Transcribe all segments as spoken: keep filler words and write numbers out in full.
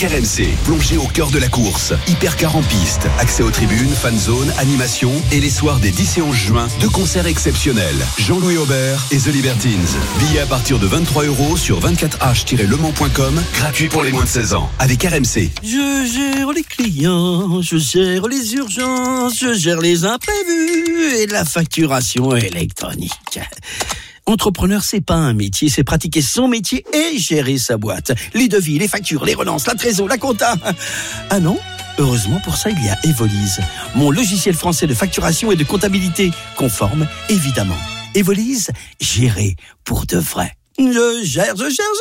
avec R M C. Plongez au cœur de la course. Hypercar en piste, accès aux tribunes, fan zone, animation et les soirs des dix et onze juin, deux concerts exceptionnels. Jean-Louis Aubert et The Libertines. Billets à partir de vingt-trois euros sur vingt-quatre h tiret le mans point com, gratuit pour les moins de seize ans. Avec R M C. Je gère les clients, je gère les urgences, je gère les imprévus et la facturation électronique. Entrepreneur, c'est pas un métier, c'est pratiquer son métier et gérer sa boîte. Les devis, les factures, les relances, la trésor, la compta. Ah non ? Heureusement, pour ça, il y a Evolise, mon logiciel français de facturation et de comptabilité, conforme, évidemment. Evolise, gérer pour de vrai. Je gère, je gère,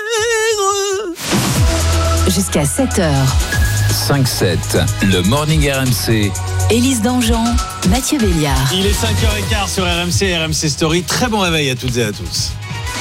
je gère. Jusqu'à sept heures. cinq sept, le Morning R M C. Élise Dangean, Mathieu Béliard. Il est cinq heures quinze sur R M C, R M C Story. Très bon réveil à toutes et à tous.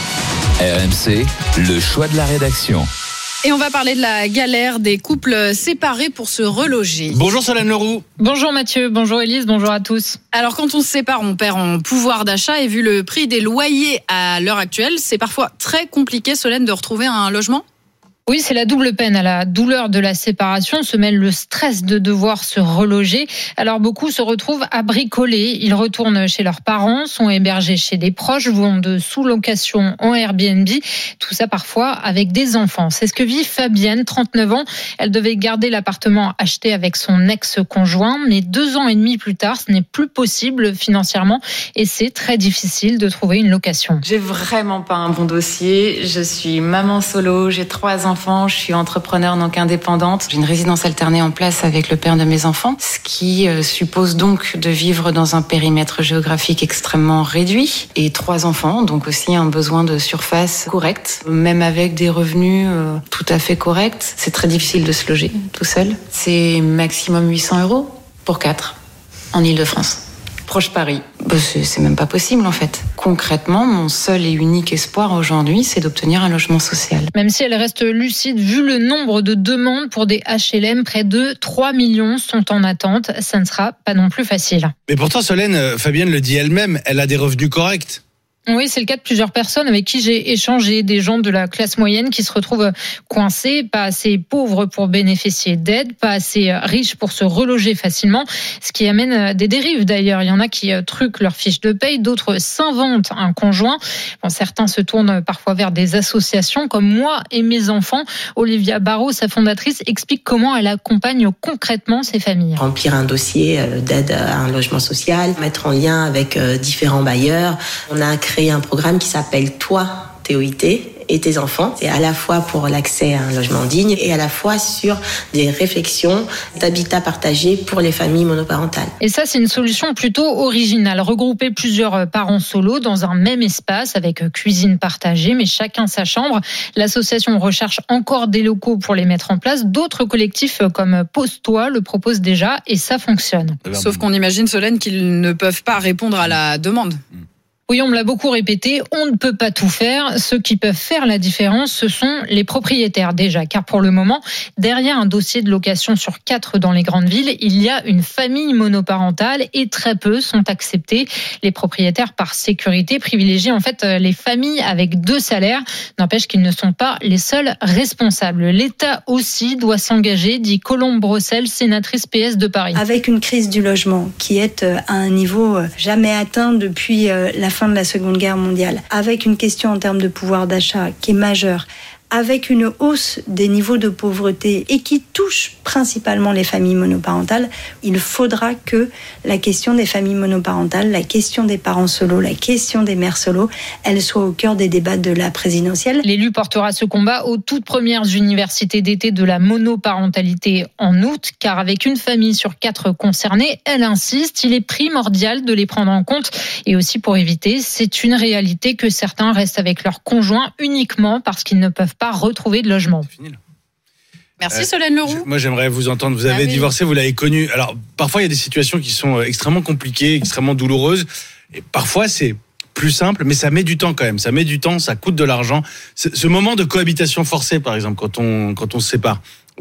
R M C, le choix de la rédaction. Et on va parler de la galère des couples séparés pour se reloger. Bonjour Solène Leroux. Bonjour Mathieu, bonjour Élise, bonjour à tous. Alors quand on se sépare, on perd en pouvoir d'achat et vu le prix des loyers à l'heure actuelle, c'est parfois très compliqué, Solène, de retrouver un logement ? Oui, c'est la double peine. À la douleur de la séparation se mêle le stress de devoir se reloger. Alors beaucoup se retrouvent à bricoler. Ils retournent chez leurs parents, sont hébergés chez des proches, vont de sous-location en Airbnb. Tout ça parfois avec des enfants. C'est ce que vit Fabienne, trente-neuf ans. Elle devait garder l'appartement acheté avec son ex-conjoint. Mais deux ans et demi plus tard, ce n'est plus possible financièrement. Et c'est très difficile de trouver une location. J'ai vraiment pas un bon dossier. Je suis maman solo, j'ai trois enfants. Je suis entrepreneur donc indépendante. J'ai une résidence alternée en place avec le père de mes enfants, ce qui suppose donc de vivre dans un périmètre géographique extrêmement réduit. Et trois enfants, donc aussi un besoin de surface correcte. Même avec des revenus tout à fait corrects, c'est très difficile de se loger tout seul. C'est maximum huit cents euros pour quatre en Ile-de-France. Proche Paris. Bah c'est, c'est même pas possible en fait. Concrètement, mon seul et unique espoir aujourd'hui, c'est d'obtenir un logement social. Même si elle reste lucide, vu le nombre de demandes pour des H L M, près de trois millions sont en attente. Ça ne sera pas non plus facile. Mais pourtant, Solène, Fabienne le dit elle-même, elle a des revenus corrects. Oui, c'est le cas de plusieurs personnes avec qui j'ai échangé, des gens de la classe moyenne qui se retrouvent coincés, pas assez pauvres pour bénéficier d'aide, pas assez riches pour se reloger facilement, ce qui amène des dérives d'ailleurs. Il y en a qui truquent leurs fiches de paye, d'autres s'inventent un conjoint. Bon, certains se tournent parfois vers des associations comme moi et mes enfants. Olivia Barraud, sa fondatrice, explique comment elle accompagne concrètement ces familles. Remplir un dossier d'aide à un logement social, mettre en lien avec différents bailleurs. On a créé un programme qui s'appelle Toi, T O I T, et tes enfants. C'est à la fois pour l'accès à un logement digne et à la fois sur des réflexions d'habitat partagé pour les familles monoparentales. Et ça, c'est une solution plutôt originale. Regrouper plusieurs parents solos dans un même espace avec cuisine partagée, mais chacun sa chambre. L'association recherche encore des locaux pour les mettre en place. D'autres collectifs comme Pose-toi le proposent déjà et ça fonctionne. Sauf qu'on imagine, Solène, qu'ils ne peuvent pas répondre à la demande. Oui, on me l'a beaucoup répété, on ne peut pas tout faire. Ceux qui peuvent faire la différence, ce sont les propriétaires déjà. Car pour le moment, derrière un dossier de location sur quatre dans les grandes villes, il y a une famille monoparentale et très peu sont acceptés. Les propriétaires, par sécurité, privilégient en fait les familles avec deux salaires. N'empêche qu'ils ne sont pas les seuls responsables. L'État aussi doit s'engager, dit Colombe Brossel, sénatrice P S de Paris. Avec une crise du logement qui est à un niveau jamais atteint depuis la fin de la Seconde Guerre mondiale, avec une question en termes de pouvoir d'achat qui est majeure, avec une hausse des niveaux de pauvreté et qui touche principalement les familles monoparentales, il faudra que la question des familles monoparentales, la question des parents solos, la question des mères solos, elle soit au cœur des débats de la présidentielle. L'élu portera ce combat aux toutes premières universités d'été de la monoparentalité en août, car avec une famille sur quatre concernée, elle insiste, il est primordial de les prendre en compte et aussi pour éviter, c'est une réalité que certains restent avec leur conjoint uniquement parce qu'ils ne peuvent pas retrouver de logement. Merci Solène Leroux. Euh, moi j'aimerais vous entendre, vous avez ah oui. divorcé, vous l'avez connu. Alors parfois il y a des situations qui sont extrêmement compliquées, extrêmement douloureuses, et parfois c'est plus simple, mais ça met du temps quand même, ça met du temps, ça coûte de l'argent. Ce, ce moment de cohabitation forcée par exemple, quand on, quand on se sépare,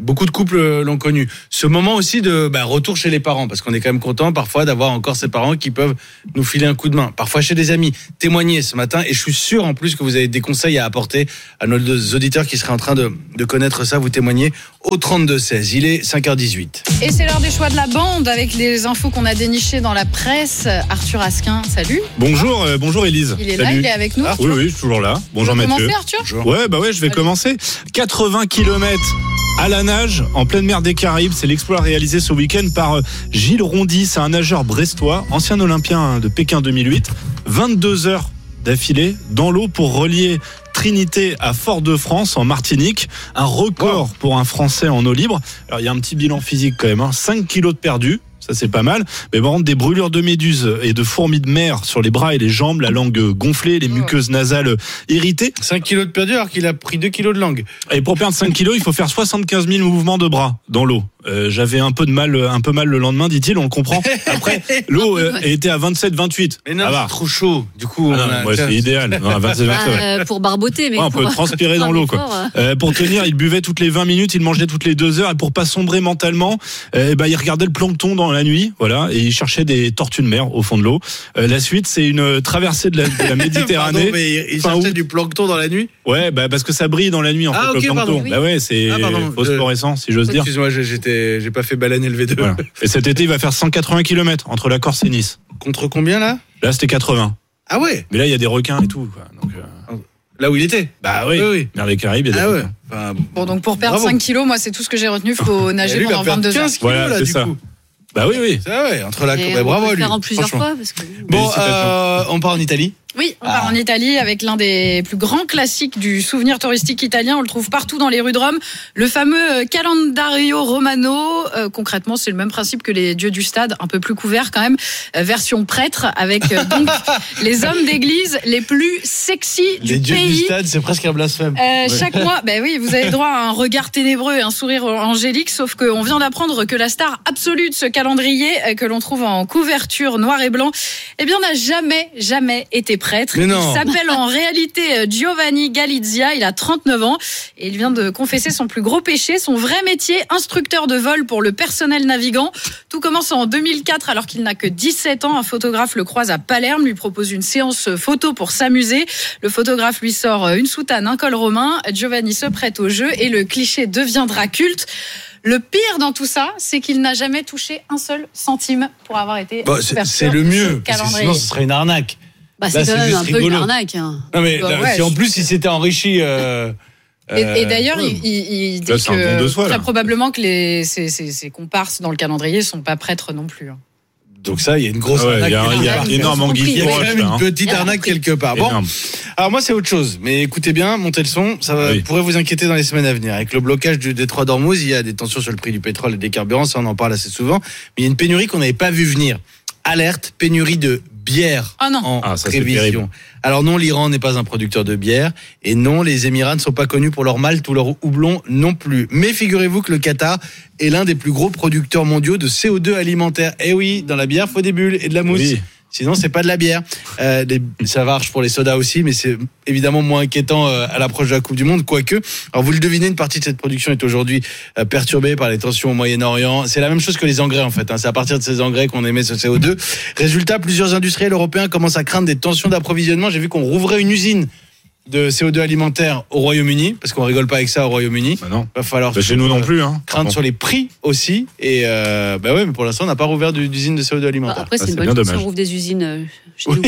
Beaucoup de couples l'ont connu. Ce moment aussi de bah, retour chez les parents, parce qu'on est quand même content parfois d'avoir encore ces parents qui peuvent nous filer un coup de main. Parfois chez des amis. Témoignez ce matin, et je suis sûr en plus que vous avez des conseils à apporter à nos auditeurs qui seraient en train de, de connaître ça. Vous témoignez au trente-deux seize. Il est cinq heures dix-huit. Et c'est l'heure des choix de la bande avec les infos qu'on a dénichées dans la presse. Arthur Asquin, salut. Bonjour, euh, bonjour Élise. Il est salut. là, il est avec nous. Oui, oui, je suis toujours là. Bonjour Mathieu. Commencer, Arthur ? Bonjour. Ouais, bah ouais, je vais Salut. commencer. quatre-vingts kilomètres à la nage en pleine mer des Caraïbes. C'est l'exploit réalisé ce week-end par euh, Gilles Rondy. C'est un nageur brestois, ancien olympien hein, de Pékin deux mille huit. vingt-deux heures d'affilée dans l'eau pour relier Trinité à Fort-de-France en Martinique. Un record wow. pour un Français en eau libre. Alors il y a un petit bilan physique quand même, hein. cinq kilos de perdus. Ça c'est pas mal, mais par contre des brûlures de méduses et de fourmis de mer sur les bras et les jambes, la langue gonflée, les muqueuses nasales irritées. cinq kilos de perdu alors qu'il a pris deux kilos de langue. Et pour perdre cinq kilos, il faut faire soixante-quinze mille mouvements de bras dans l'eau. Euh, j'avais un peu de mal, un peu mal le lendemain, dit-il, on le comprend. Après, l'eau euh, était à vingt-sept vingt-huit. Mais non, ah bah. c'est trop chaud. Du coup, ah non, on a... ouais, c'est idéal. Non, à vingt-sept vingt-huit. Ah, euh, pour barboter, mais ouais, on pour... peut transpirer dans l'eau, quoi. Euh, pour tenir, il buvait toutes les vingt minutes, il mangeait toutes les deux heures, et pour pas sombrer mentalement, euh, bah, il regardait le plancton dans la nuit, voilà, et il cherchait des tortues de mer au fond de l'eau. Euh, la suite, c'est une traversée de la, de la Méditerranée. Pardon, mais il cherchait où... du plancton dans la nuit. Ouais, bah parce que ça brille dans la nuit en ah, fait okay, le plancton. Pardon. Bah ouais, c'est ah, phosphorescent, si j'ose dire. Excuse-moi, j'étais, j'ai pas fait baleine L V deux. Voilà. Et cet été, il va faire cent quatre-vingts kilomètres entre la Corse et Nice. Contre combien là ? Là, c'était quatre-vingts. Ah ouais. Mais là, il y a des requins et tout. Quoi. Donc, euh... Là où il était ? Bah oui. oui, oui. Mer des Caraïbes, il y a des ah requins. Ouais. Enfin, bon, donc pour perdre bravo. cinq kilos, moi, c'est tout ce que j'ai retenu. Il faut nager lui, pendant vingt-deux heures. quinze kilos voilà, là, c'est du ça. coup. Bah oui, oui. C'est ouais, entre la Et bah, on bravo peut à lui. faire en plusieurs fois parce que... Bon, euh, on part en Italie. Oui, on part ah. en Italie avec l'un des plus grands classiques du souvenir touristique italien. On le trouve partout dans les rues de Rome. Le fameux Calendario Romano. Euh, concrètement, c'est le même principe que les dieux du stade, un peu plus couvert quand même. Euh, version prêtre avec euh, donc les hommes d'église les plus sexy du les dieux pays. du stade, c'est presque un blasphème. Euh, ouais. Chaque mois, ben oui, vous avez droit à un regard ténébreux et un sourire angélique. Sauf qu'on vient d'apprendre que la star absolue de ce calendrier, euh, que l'on trouve en couverture noir et blanc, eh bien, n'a jamais, jamais été prêtre. Mais non. Il s'appelle en réalité Giovanni Galizia, il a trente-neuf ans et il vient de confesser son plus gros péché, son vrai métier, instructeur de vol pour le personnel navigant. Tout commence en deux mille quatre alors qu'il n'a que dix-sept ans. Un photographe le croise à Palerme, lui propose une séance photo pour s'amuser. Le photographe lui sort une soutane, un col romain. Giovanni se prête au jeu et le cliché deviendra culte. Le pire dans tout ça, c'est qu'il n'a jamais touché un seul centime pour avoir été bon, c'est, c'est le mieux, parce que sinon ce serait une arnaque. Bah, c'est là, quand c'est même un rigolo. peu une arnaque. Hein. Non, mais bah, là, ouais, si en je... plus il s'était enrichi. Euh, et, euh, et d'ailleurs, ouais. il, il, il dit là, que bon soi, très là. probablement que les, ces, ces, ces comparses dans le calendrier ne sont pas prêtres non plus. Hein. Donc ça, il y a une grosse ah ouais, arnaque. Il y a, il y a énorme anguille. Il y a quand même une petite hein. arnaque quelque part. Bon, énorme. alors moi c'est autre chose. Mais écoutez bien, montez le son. Ça va, oui. pourrait vous inquiéter dans les semaines à venir. Avec le blocage du détroit d'Ormuz, il y a des tensions sur le prix du pétrole et des carburants. Ça, on en parle assez souvent. Mais il y a une pénurie qu'on n'avait pas vu venir. Alerte, pénurie de bière oh non. en ah, ça, prévision. Alors non, l'Iran n'est pas un producteur de bière et non, les Émirats ne sont pas connus pour leur malt ou leur houblon non plus. Mais figurez-vous que le Qatar est l'un des plus gros producteurs mondiaux de C O deux alimentaire. Eh oui, dans la bière, faut des bulles et de la mousse. Oui. Sinon, c'est pas de la bière. Euh, les, ça marche pour les sodas aussi, mais c'est évidemment moins inquiétant euh, à l'approche de la Coupe du Monde, quoique. Alors, vous le devinez, une partie de cette production est aujourd'hui euh, perturbée par les tensions au Moyen-Orient. C'est la même chose que les engrais, en fait. Hein. C'est à partir de ces engrais qu'on émet ce C O deux. Résultat, plusieurs industriels européens commencent à craindre des tensions d'approvisionnement. J'ai vu qu'on rouvrait une usine de C O deux alimentaire au Royaume-Uni, parce qu'on rigole pas avec ça au Royaume-Uni. Bah non. Va falloir bah chez nous non plus. Hein. Craindre bon. sur les prix aussi. Et euh, bah ouais, mais pour l'instant, on n'a pas rouvert d'usine de C O deux alimentaire. Bah après, c'est ah, une c'est bonne chose si on rouvre des usines euh, chez oui.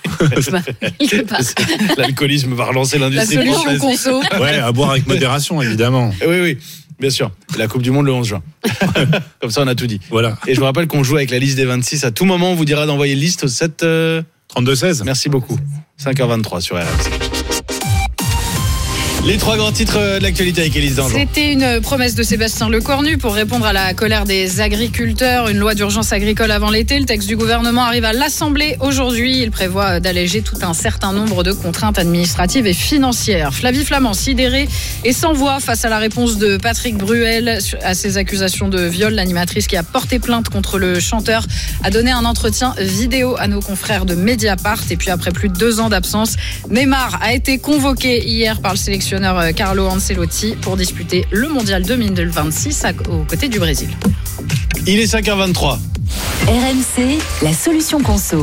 nous. L'alcoolisme va relancer l'industrie. La solution conso. Ouais, à boire avec modération, évidemment. Oui, oui. Bien sûr, la Coupe du Monde le onze juin. Comme ça, on a tout dit. Voilà. Et je vous rappelle qu'on joue avec la liste des vingt-six. À tout moment, on vous dira d'envoyer liste au sept... Euh... trente-deux seize. Merci beaucoup. cinq heures vingt-trois sur R M C. Les trois grands titres de l'actualité avec Élise Dangean. C'était une promesse de Sébastien Lecornu pour répondre à la colère des agriculteurs. Une loi d'urgence agricole avant l'été. Le texte du gouvernement arrive à l'Assemblée aujourd'hui. Il prévoit d'alléger tout un certain nombre de contraintes administratives et financières. Flavie Flament, sidérée et sans voix face à la réponse de Patrick Bruel à ses accusations de viol. L'animatrice qui a porté plainte contre le chanteur a donné un entretien vidéo à nos confrères de Mediapart. Et puis après plus de deux ans d'absence, Neymar a été convoqué hier par le sélectionneur sélectionneur Carlo Ancelotti pour disputer le mondial deux mille vingt-six aux côtés du Brésil. Il est cinq heures vingt-trois. R M C, la solution conso.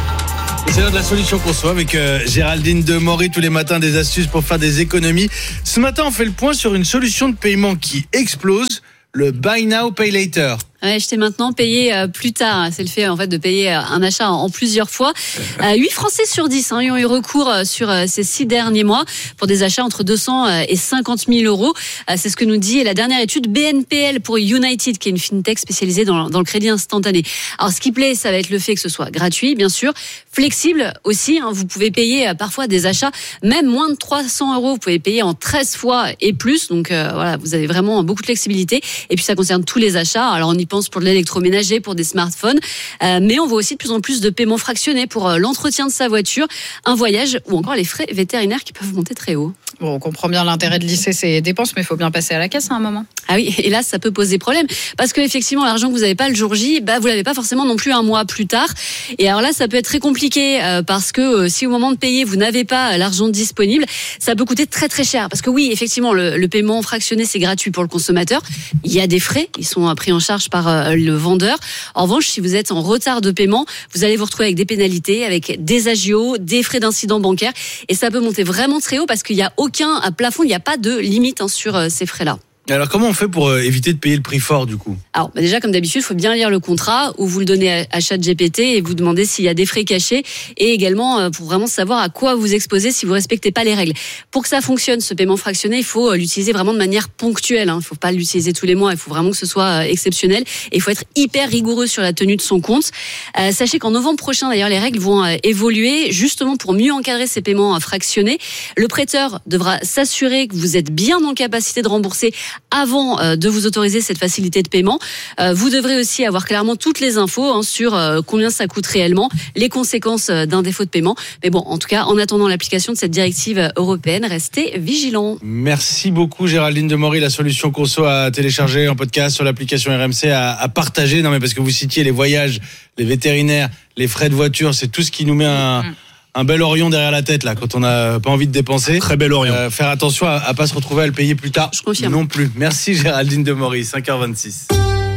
Et c'est l'heure de la solution conso avec euh, Géraldine Demory, tous les matins des astuces pour faire des économies. Ce matin, on fait le point sur une solution de paiement qui explose, le Buy Now, Pay Later. Ouais, acheter maintenant, payer euh, plus tard. C'est le fait en fait de payer euh, un achat en, en plusieurs fois. Euh, huit Français sur dix hein, y ont eu recours euh, sur euh, ces six derniers mois pour des achats entre deux cents et cinquante mille euros. Euh, c'est ce que nous dit la dernière étude B N P L pour United, qui est une fintech spécialisée dans, dans le crédit instantané. Alors, ce qui plaît, ça va être le fait que ce soit gratuit, bien sûr, flexible aussi. Hein, vous pouvez payer euh, parfois des achats même moins de trois cents euros. Vous pouvez payer en treize fois et plus. Donc euh, voilà, vous avez vraiment beaucoup de flexibilité. Et puis ça concerne tous les achats. Alors on y pense pour de l'électroménager, pour des smartphones, euh, mais on voit aussi de plus en plus de paiements fractionnés pour euh, l'entretien de sa voiture, un voyage ou encore les frais vétérinaires qui peuvent monter très haut. Bon, on comprend bien l'intérêt de lisser ses dépenses, mais il faut bien passer à la caisse à un moment. Ah oui, et là, ça peut poser problème. Parce que effectivement, l'argent que vous n'avez pas le jour J, bah, vous l'avez pas forcément non plus un mois plus tard. Et alors là, ça peut être très compliqué euh, parce que euh, si au moment de payer, vous n'avez pas l'argent disponible, ça peut coûter très très cher. Parce que oui, effectivement, le, le paiement fractionné, c'est gratuit pour le consommateur. Il y a des frais, ils sont pris en charge par euh, le vendeur. En revanche, si vous êtes en retard de paiement, vous allez vous retrouver avec des pénalités, avec des agios, des frais d'incident bancaire. Et ça peut monter vraiment très haut parce qu'il n'y a aucun plafond, il n'y a pas de limite hein, sur euh, ces frais-là. Alors comment on fait pour euh, éviter de payer le prix fort du coup ? Alors bah déjà comme d'habitude, il faut bien lire le contrat où vous le donnez à, à ChatGPT et vous demandez s'il y a des frais cachés et également euh, pour vraiment savoir à quoi vous exposez si vous respectez pas les règles. Pour que ça fonctionne, ce paiement fractionné, il faut euh, l'utiliser vraiment de manière ponctuelle. Hein. Il ne faut pas l'utiliser tous les mois. Il faut vraiment que ce soit euh, exceptionnel et il faut être hyper rigoureux sur la tenue de son compte. Euh, sachez qu'en novembre prochain, d'ailleurs, les règles vont euh, évoluer justement pour mieux encadrer ces paiements euh, fractionnés. Le prêteur devra s'assurer que vous êtes bien en capacité de rembourser avant de vous autoriser cette facilité de paiement. Vous devrez aussi avoir clairement toutes les infos hein, sur combien ça coûte réellement, les conséquences d'un défaut de paiement. Mais bon, en tout cas, en attendant l'application de cette directive européenne, restez vigilants. Merci beaucoup Géraldine Demory. La solution conso à télécharger en podcast sur l'application R M C, à, à partager. Non mais parce que vous citiez les voyages, les vétérinaires, les frais de voiture, c'est tout ce qui nous met un... Mmh. Un bel orion derrière la tête là quand on n'a pas envie de dépenser. Très bel orion. Euh, faire attention à, à pas se retrouver à le payer plus tard. Je confirme. Non plus. Merci Géraldine Demory, cinq heures vingt-six.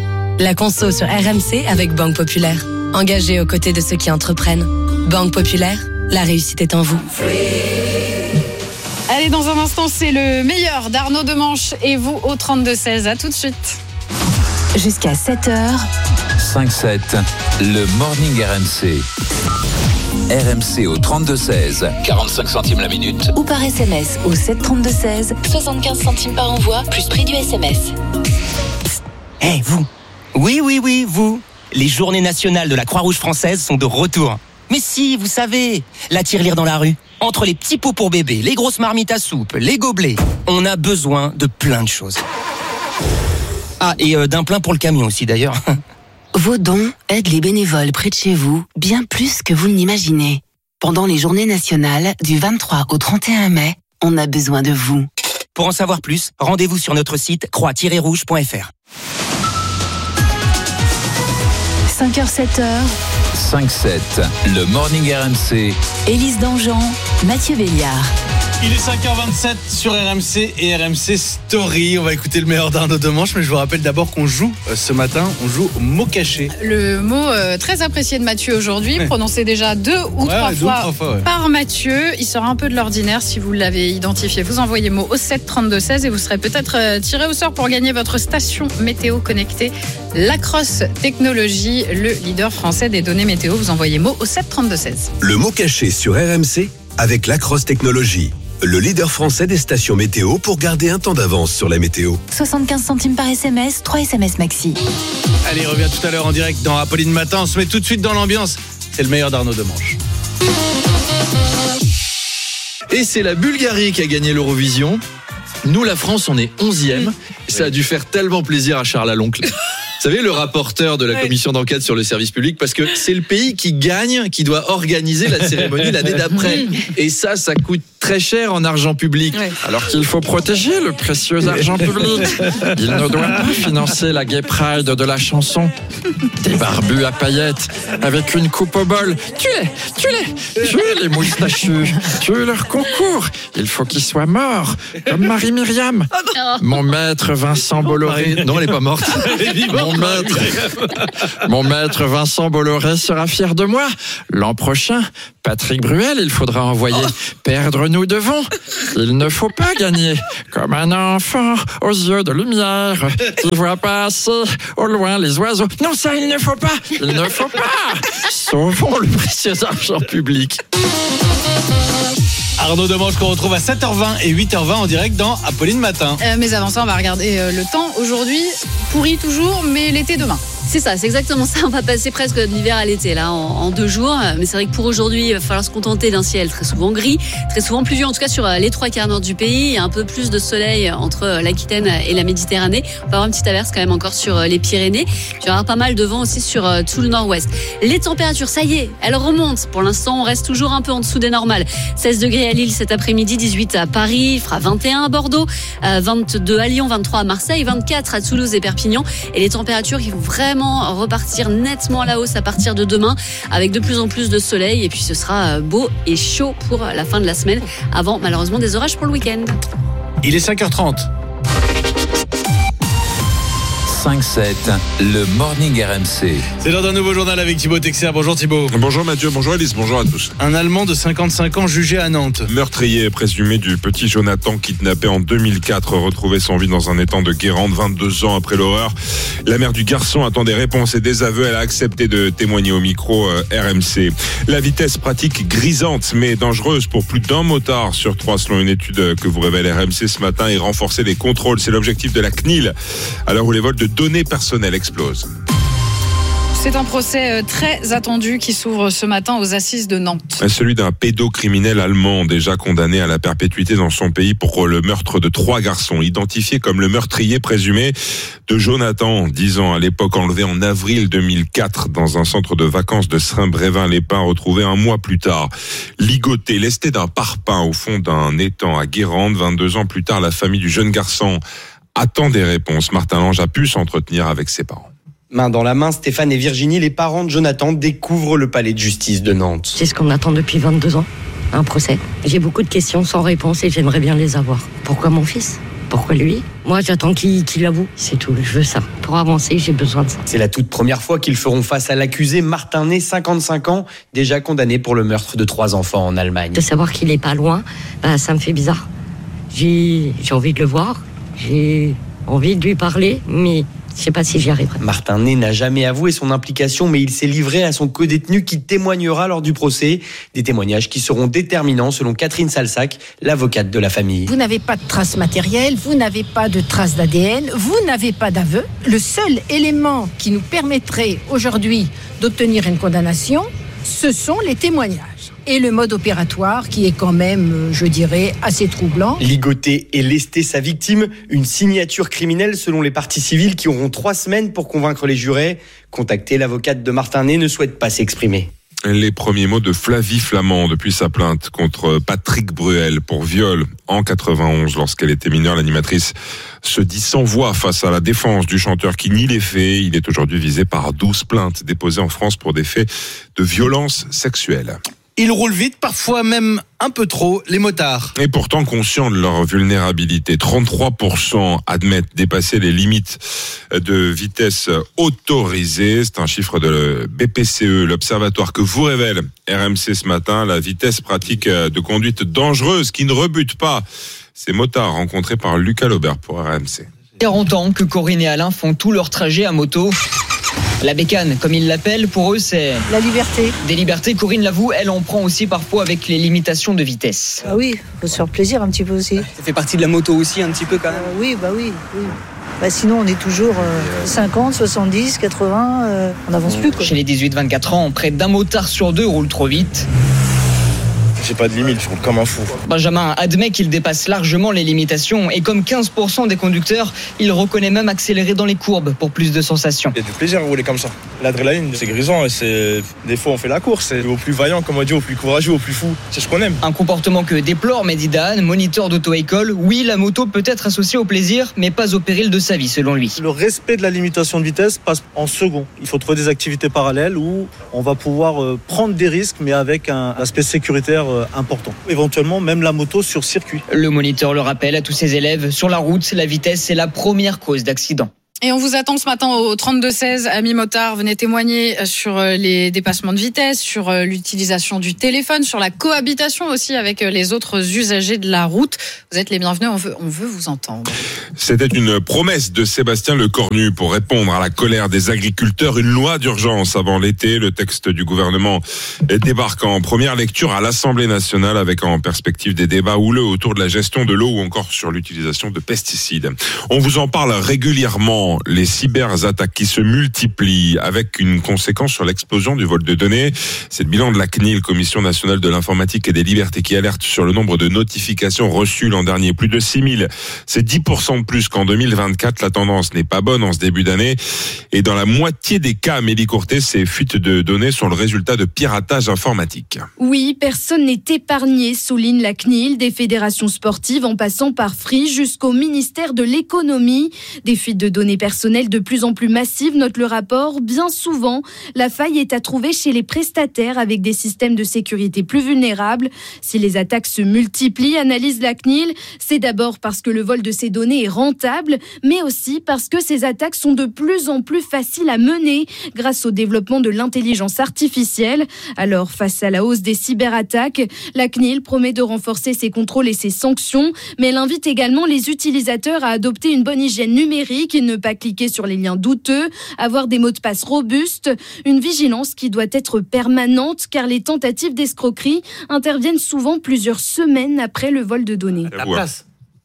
La conso sur R M C avec Banque Populaire. Engagée aux côtés de ceux qui entreprennent. Banque Populaire, la réussite est en vous. Allez, dans un instant, c'est le meilleur d'Arnaud Demanche et vous au trente-deux seize. À tout de suite. Jusqu'à sept heures. cinq sept, le Morning R M C. R M C au trente-deux seize, quarante-cinq centimes la minute. Ou par S M S au sept trente-deux seize, soixante-quinze centimes par envoi, plus prix du S M S. Eh, hey, vous. Oui, oui, oui, vous. Les journées nationales de la Croix-Rouge française sont de retour. Mais si, vous savez, la tirelire dans la rue. Entre les petits pots pour bébés, les grosses marmites à soupe, les gobelets, on a besoin de plein de choses. Ah, et euh, d'un plein pour le camion aussi d'ailleurs. Vos dons aident les bénévoles près de chez vous bien plus que vous ne l'imaginez. Pendant les journées nationales du vingt-trois au trente et un mai, on a besoin de vous. Pour en savoir plus, rendez-vous sur notre site croix tiret rouge point f r. cinq heures sept heures. cinq sept, le Morning R M C. Élise Dangean, Mathieu Béliard. Il est cinq heures vingt-sept sur R M C et R M C Story. On va écouter le meilleur d'Arnaud Demanche, mais je vous rappelle d'abord qu'on joue euh, ce matin, on joue au mot caché. Le mot euh, très apprécié de Mathieu aujourd'hui, ouais. prononcé déjà deux ou ouais, trois ouais, fois, trois fois ouais. par Mathieu. Il sort un peu de l'ordinaire. Si vous l'avez identifié, vous envoyez mot au sept trente-deux seize et vous serez peut-être euh, tiré au sort pour gagner votre station météo connectée Lacrosse Technologies, le leader français des données météo. Vous envoyez mot au sept trente-deux seize. Le mot caché sur R M C avec Lacrosse Technologies, le leader français des stations météo pour garder un temps d'avance sur la météo. soixante-quinze centimes par S M S, trois S M S maxi. Allez, revient tout à l'heure en direct dans Apolline Matin. On se met tout de suite dans l'ambiance. C'est le meilleur d'Arnaud Demanche. Et c'est la Bulgarie qui a gagné l'Eurovision. Nous, la France, on est onzième. Ça a dû faire tellement plaisir à Charles Aloncle. savez, le rapporteur de la Ouais. commission d'enquête sur le service public, parce que c'est le pays qui gagne, qui doit organiser la cérémonie l'année d'après. Et ça, ça coûte très cher en argent public. Ouais. Alors qu'il faut protéger le précieux argent public. Il ne doit pas financer la Gay Pride de la chanson. Des barbus à paillettes, avec une coupe au bol. Tuez-les, tuez-les, tuez les moustachus, tuez leur concours. Il faut qu'ils soient morts, comme Marie-Myriam. Mon maître Vincent Bolloré... Non, elle n'est pas morte. Mon maître, mon maître Vincent Bolloré sera fier de moi. L'an prochain, Patrick Bruel, il faudra envoyer perdre nous devons. Il ne faut pas gagner comme un enfant aux yeux de lumière qui voit passer au loin les oiseaux. Non, ça, il ne faut pas. Il ne faut pas. Sauvons le précieux argent public. Arnaud Demange qu'on retrouve à sept heures vingt et huit heures vingt en direct dans Apolline Matin. Euh, mais avant ça, on va regarder euh, le temps. Aujourd'hui, pourri toujours, mais l'été demain. C'est ça, c'est exactement ça. On va passer presque de l'hiver à l'été là en, en deux jours. Mais c'est vrai que pour aujourd'hui, il va falloir se contenter d'un ciel très souvent gris, très souvent pluvieux, en tout cas sur les trois quarts nord du pays. Il y a un peu plus de soleil entre l'Aquitaine et la Méditerranée. On va avoir une petite averse quand même encore sur les Pyrénées. Il y aura pas mal de vent aussi sur tout le nord-ouest. Les températures, ça y est, elles remontent. Pour l'instant, on reste toujours un peu en dessous des normales. seize degrés à Lille cet après-midi, dix-huit à Paris, il fera vingt et un à Bordeaux, vingt-deux à Lyon, vingt-trois à Marseille, vingt-quatre à Toulouse et Perpignan. Et les températures qui vont vraiment repartir nettement à la hausse à partir de demain avec de plus en plus de soleil et puis ce sera beau et chaud pour la fin de la semaine avant malheureusement des orages pour le week-end. Il est cinq heures trente. cinq sept, le Morning R M C. C'est l'heure d'un nouveau journal avec Thibaut Texer. Bonjour Thibaut. Bonjour Mathieu, bonjour Alice, bonjour à tous. Un Allemand de cinquante-cinq ans jugé à Nantes. Meurtrier présumé du petit Jonathan kidnappé en deux mille quatre, retrouvé sans vie dans un étang de Guérande vingt-deux ans après l'horreur. La mère du garçon attend des réponses et des aveux. Elle a accepté de témoigner au micro R M C. La vitesse pratique grisante mais dangereuse pour plus d'un motard sur trois selon une étude que vous révèle R M C ce matin et renforcer les contrôles. C'est l'objectif de la C N I L à l'heure où les vols de données personnelles explosent. C'est un procès très attendu qui s'ouvre ce matin aux assises de Nantes. Celui d'un pédocriminel allemand déjà condamné à la perpétuité dans son pays pour le meurtre de trois garçons, identifié comme le meurtrier présumé de Jonathan, dix ans à l'époque, enlevé en avril deux mille quatre dans un centre de vacances de Saint-Brévin-les-Pins, retrouvé un mois plus tard. Ligoté, lesté d'un parpaing au fond d'un étang à Guérande, vingt-deux ans plus tard, la famille du jeune garçon attend des réponses. Martin Lange a pu s'entretenir avec ses parents. Main dans la main, Stéphane et Virginie, les parents de Jonathan, découvrent le palais de justice de Nantes. C'est ce qu'on attend depuis vingt-deux ans, un procès. J'ai beaucoup de questions sans réponse et j'aimerais bien les avoir. Pourquoi mon fils ? Pourquoi lui ? Moi, j'attends qu'il, qu'il avoue. C'est tout, je veux ça. Pour avancer, j'ai besoin de ça. C'est la toute première fois qu'ils feront face à l'accusé Martin Ney, cinquante-cinq ans, déjà condamné pour le meurtre de trois enfants en Allemagne. De savoir qu'il est pas loin, bah, ça me fait bizarre. J'ai, j'ai envie de le voir, j'ai envie de lui parler, mais je sais pas si j'y arriverai. Martin Ney n'a jamais avoué son implication, mais il s'est livré à son co-détenu qui témoignera lors du procès. Des témoignages qui seront déterminants selon Catherine Salsac, l'avocate de la famille. Vous n'avez pas de traces matérielles, vous n'avez pas de traces d'A D N, vous n'avez pas d'aveu. Le seul élément qui nous permettrait aujourd'hui d'obtenir une condamnation, ce sont les témoignages. Et le mode opératoire qui est quand même, je dirais, assez troublant. Ligoter et lester sa victime, une signature criminelle selon les parties civiles qui auront trois semaines pour convaincre les jurés. Contacter l'avocate de Martin Ney ne souhaite pas s'exprimer. Les premiers mots de Flavie Flamand depuis sa plainte contre Patrick Bruel pour viol en quatre-vingt-onze lorsqu'elle était mineure. L'animatrice se dit sans voix face à la défense du chanteur qui nie les faits. Il est aujourd'hui visé par douze plaintes déposées en France pour des faits de violence sexuelle. Ils roulent vite, parfois même un peu trop, les motards. Et pourtant conscients de leur vulnérabilité, trente-trois pour cent admettent dépasser les limites de vitesse autorisées. C'est un chiffre de B P C E, l'observatoire que vous révèle R M C ce matin. La vitesse pratique de conduite dangereuse qui ne rebute pas ces motards rencontrés par Lucas Laubert pour R M C. quarante ans que Corinne et Alain font tout leur trajet à moto. La bécane, comme ils l'appellent, pour eux, c'est... La liberté. Des libertés, Corinne l'avoue, elle en prend aussi parfois avec les limitations de vitesse. Ah oui, faut se faire plaisir un petit peu aussi. Ça fait partie de la moto aussi un petit peu quand même. Euh, oui, bah oui, oui. Bah sinon, on est toujours euh, cinquante, soixante-dix, quatre-vingts, euh, on n'avance plus quoi. Chez les dix-huit vingt-quatre ans, près d'un motard sur deux roule trop vite. J'ai pas de limite, je roule comme un fou. Benjamin admet qu'il dépasse largement les limitations et comme quinze pour cent des conducteurs, il reconnaît même accélérer dans les courbes pour plus de sensations. Il y a du plaisir à rouler comme ça. L'adrénaline, c'est grisant. C'est... Des fois, on fait la course. C'est au plus vaillant, comme on dit, au plus courageux, au plus fou. C'est ce qu'on aime. Un comportement que déplore Mehdi Dahan, moniteur d'auto-école. Oui, la moto peut être associée au plaisir, mais pas au péril de sa vie, selon lui. Le respect de la limitation de vitesse passe en second. Il faut trouver des activités parallèles où on va pouvoir euh, prendre des risques, mais avec un aspect sécuritaire euh, important. Éventuellement, même la moto sur circuit. Le moniteur le rappelle à tous ses élèves, sur la route, la vitesse est la première cause d'accident. Et on vous attend ce matin au trente-deux seize. Amis motards, venez témoigner sur les dépassements de vitesse, sur l'utilisation du téléphone, sur la cohabitation aussi avec les autres usagers de la route. Vous êtes les bienvenus, on veut, on veut vous entendre. C'était une promesse de Sébastien Lecornu pour répondre à la colère des agriculteurs. Une loi d'urgence avant l'été. Le texte du gouvernement débarque en première lecture à l'Assemblée nationale avec en perspective des débats houleux autour de la gestion de l'eau ou encore sur l'utilisation de pesticides. On vous en parle régulièrement. Les cyberattaques qui se multiplient avec une conséquence sur l'explosion du vol de données. C'est le bilan de la C N I L, Commission nationale de l'informatique et des libertés, qui alerte sur le nombre de notifications reçues l'an dernier. Plus de six mille. C'est dix pour cent de plus qu'en deux mille vingt-quatre. La tendance n'est pas bonne en ce début d'année. Et dans la moitié des cas, Amélie Courtet, ces fuites de données sont le résultat de piratage informatique. Oui, personne n'est épargné, souligne la C N I L, des fédérations sportives en passant par Free jusqu'au ministère de l'économie. Des fuites de données personnelles de plus en plus massives, note le rapport. Bien souvent, la faille est à trouver chez les prestataires avec des systèmes de sécurité plus vulnérables. Si les attaques se multiplient, analyse la C N I L, c'est d'abord parce que le vol de ces données est rentable, mais aussi parce que ces attaques sont de plus en plus faciles à mener grâce au développement de l'intelligence artificielle. Alors, face à la hausse des cyberattaques, la C N I L promet de renforcer ses contrôles et ses sanctions, mais elle invite également les utilisateurs à adopter une bonne hygiène numérique et ne pas cliquer sur les liens douteux, avoir des mots de passe robustes, une vigilance qui doit être permanente car les tentatives d'escroquerie interviennent souvent plusieurs semaines après le vol de données. La place.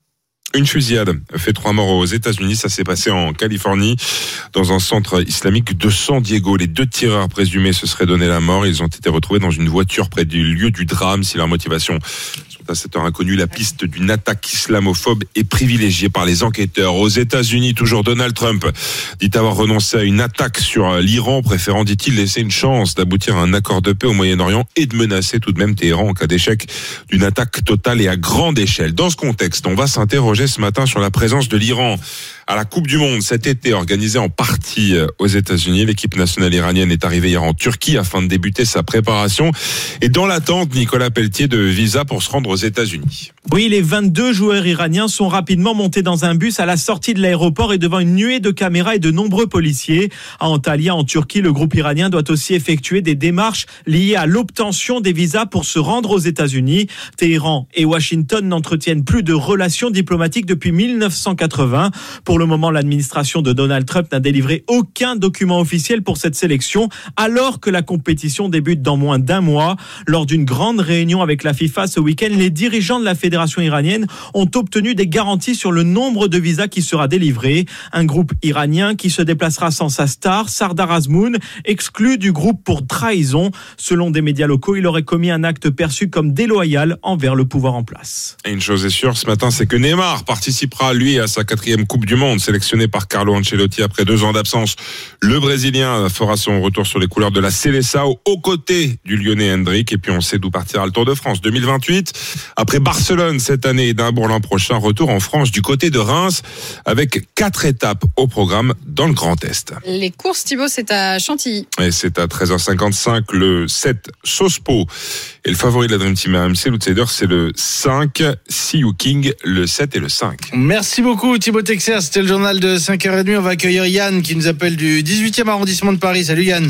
Une fusillade fait trois morts aux États-Unis. Ça s'est passé en Californie, dans un centre islamique de San Diego. Les deux tireurs présumés se seraient donné la mort. Ils ont été retrouvés dans une voiture près du lieu du drame. Si leur motivation sont à cette heure inconnue, la piste d'une attaque islamophobe est privilégiée par les enquêteurs. Aux États-Unis, toujours Donald Trump dit avoir renoncé à une attaque sur l'Iran, préférant, dit-il, laisser une chance d'aboutir à un accord de paix au Moyen-Orient et de menacer tout de même Téhéran en cas d'échec d'une attaque totale et à grande échelle. Dans ce contexte, on va s'interroger ce matin sur la présence de l'Iran à la Coupe du Monde cet été, organisée en partie aux États-Unis. L'équipe nationale iranienne est arrivée hier en Turquie afin de débuter sa préparation. Et dans l'attente, Nicolas Pelletier, de visa pour se rendre aux États-Unis. Oui, les vingt-deux joueurs iraniens sont rapidement montés dans un bus à la sortie de l'aéroport et devant une nuée de caméras et de nombreux policiers. À Antalya, en Turquie, le groupe iranien doit aussi effectuer des démarches liées à l'obtention des visas pour se rendre aux États-Unis. Téhéran et Washington n'entretiennent plus de relations diplomatiques depuis mille neuf cent quatre-vingts. Pour le moment, l'administration de Donald Trump n'a délivré aucun document officiel pour cette sélection, alors que la compétition débute dans moins d'un mois. Lors d'une grande réunion avec la FIFA ce week-end, les dirigeants de la fédération iranienne ont obtenu des garanties sur le nombre de visas qui sera délivré. Un groupe iranien qui se déplacera sans sa star, Sardar Azmoun, exclu du groupe pour trahison. Selon des médias locaux, il aurait commis un acte perçu comme déloyal envers le pouvoir en place. Et une chose est sûre ce matin, c'est que Neymar participera, lui, à sa quatrième Coupe du Monde. Sélectionné par Carlo Ancelotti après deux ans d'absence, le Brésilien fera son retour sur les couleurs de la Seleção aux côtés du Lyonnais Hendrick. Et puis on sait d'où partira le Tour de France deux mille vingt-huit. Après Barcelone cette année et Édimbourg l'an prochain, retour en France du côté de Reims avec quatre étapes au programme dans le Grand Est. Les courses, Thibaut, c'est à Chantilly. Et c'est à treize heures cinquante-cinq, le sept Sospo. Et le favori de la Dream Team R M C, l'outsider, c'est le cinq See You King, le sept et le cinq. Merci beaucoup Thibaut Texer, c'était le journal de cinq heures trente. On va accueillir Yann qui nous appelle du dix-huitième arrondissement de Paris. Salut Yann.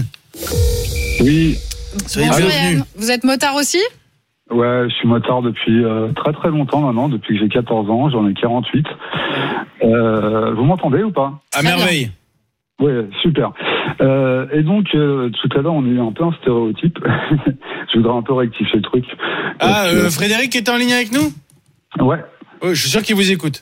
Oui. Soyez Bonjour bienvenue. Yann. Vous êtes motard aussi ? Ouais, je suis motard depuis euh, très très longtemps maintenant, depuis que j'ai quatorze ans, j'en ai quarante-huit. Euh, vous m'entendez ou pas ? À merveille. Ouais, super. Euh, et donc, euh, tout à l'heure, on a eu un peu un stéréotype. Je voudrais un peu rectifier le truc. Ah, euh, Frédéric est en ligne avec nous ? Ouais. Oh, je suis sûr qu'il vous écoute.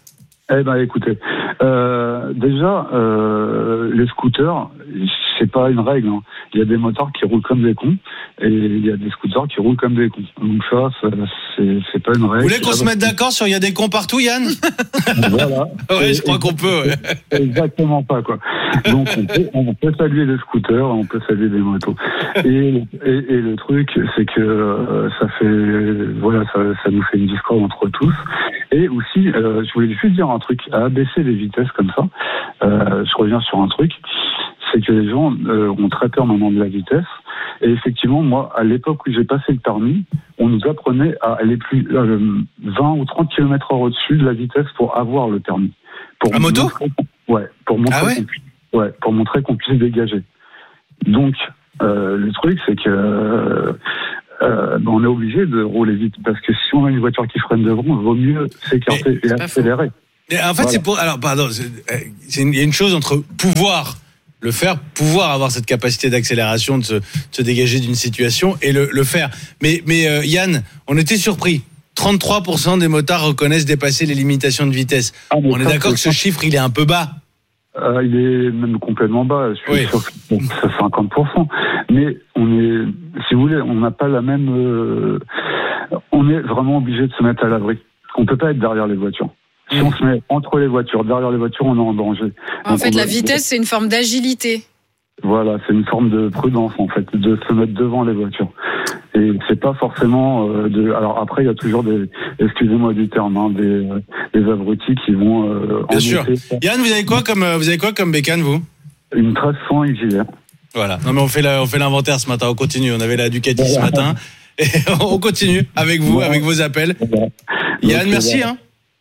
Eh ben, écoutez, euh, déjà, euh, les scooters, c'est pas une règle. Hein. Il y a des motards qui roulent comme des cons et il y a des scooters qui roulent comme des cons. Donc ça, c'est, c'est pas une règle. Vous voulez qu'on se mette d'accord sur il y a des cons partout, Yann? Voilà. Ouais, je crois qu'on peut. Ouais. Exactement pas, quoi. Donc on peut, on peut saluer les scooters, on peut saluer les motos. Et, et, et le truc, c'est que euh, ça fait, voilà, ça, ça nous fait une discorde entre tous. Et aussi, euh, je voulais juste dire un truc, à abaisser les vitesses comme ça. Euh, je reviens sur un truc, c'est que les gens euh, ont très peur maintenant de la vitesse. Et effectivement, moi, à l'époque où j'ai passé le permis, on nous apprenait à aller plus euh, vingt ou trente kilomètres heure au-dessus de la vitesse pour avoir le permis. Pour à moto montrer, ouais, pour montrer ah ouais qu'on puisse, ouais, pour montrer qu'on puisse dégager. Donc, euh, le truc, c'est que euh, euh, on est obligé de rouler vite parce que si on a une voiture qui freine devant, il vaut mieux s'écarter et accélérer. Mais en fait, voilà. c'est pour. Alors, pardon, c'est, c'est une, il y a une chose entre pouvoir le faire, pouvoir avoir cette capacité d'accélération, de se, de se dégager d'une situation et le, le faire. Mais, mais euh, Yann, on était surpris. trente-trois pour cent des motards reconnaissent dépasser les limitations de vitesse. Ah, on est d'accord que ce chiffre, il est un peu bas. Euh, il est même complètement bas. Je suis oui. sûr que c'est cinquante pour cent. Mais on est, si vous voulez, on n'a pas la même. Euh, on est vraiment obligé de se mettre à l'abri. On peut pas être derrière les voitures. Si on se met entre les voitures, derrière les voitures, on est en danger. En Donc fait, la doit... vitesse, c'est une forme d'agilité. Voilà, c'est une forme de prudence, en fait, de se mettre devant les voitures. Et c'est pas forcément euh, de. Alors après, il y a toujours des, excusez-moi du terme, hein, des, des abrutis qui vont. Euh, Bien sûr. Yann, vous avez quoi comme vous avez quoi comme bécane, vous? Une treize cents X J R. Voilà. Non mais on fait la, on fait l'inventaire ce matin. On continue. On avait la Ducati voilà. ce matin. Et on continue avec vous, voilà. avec vos appels. Voilà. Yann, donc, merci. Voilà. Hein.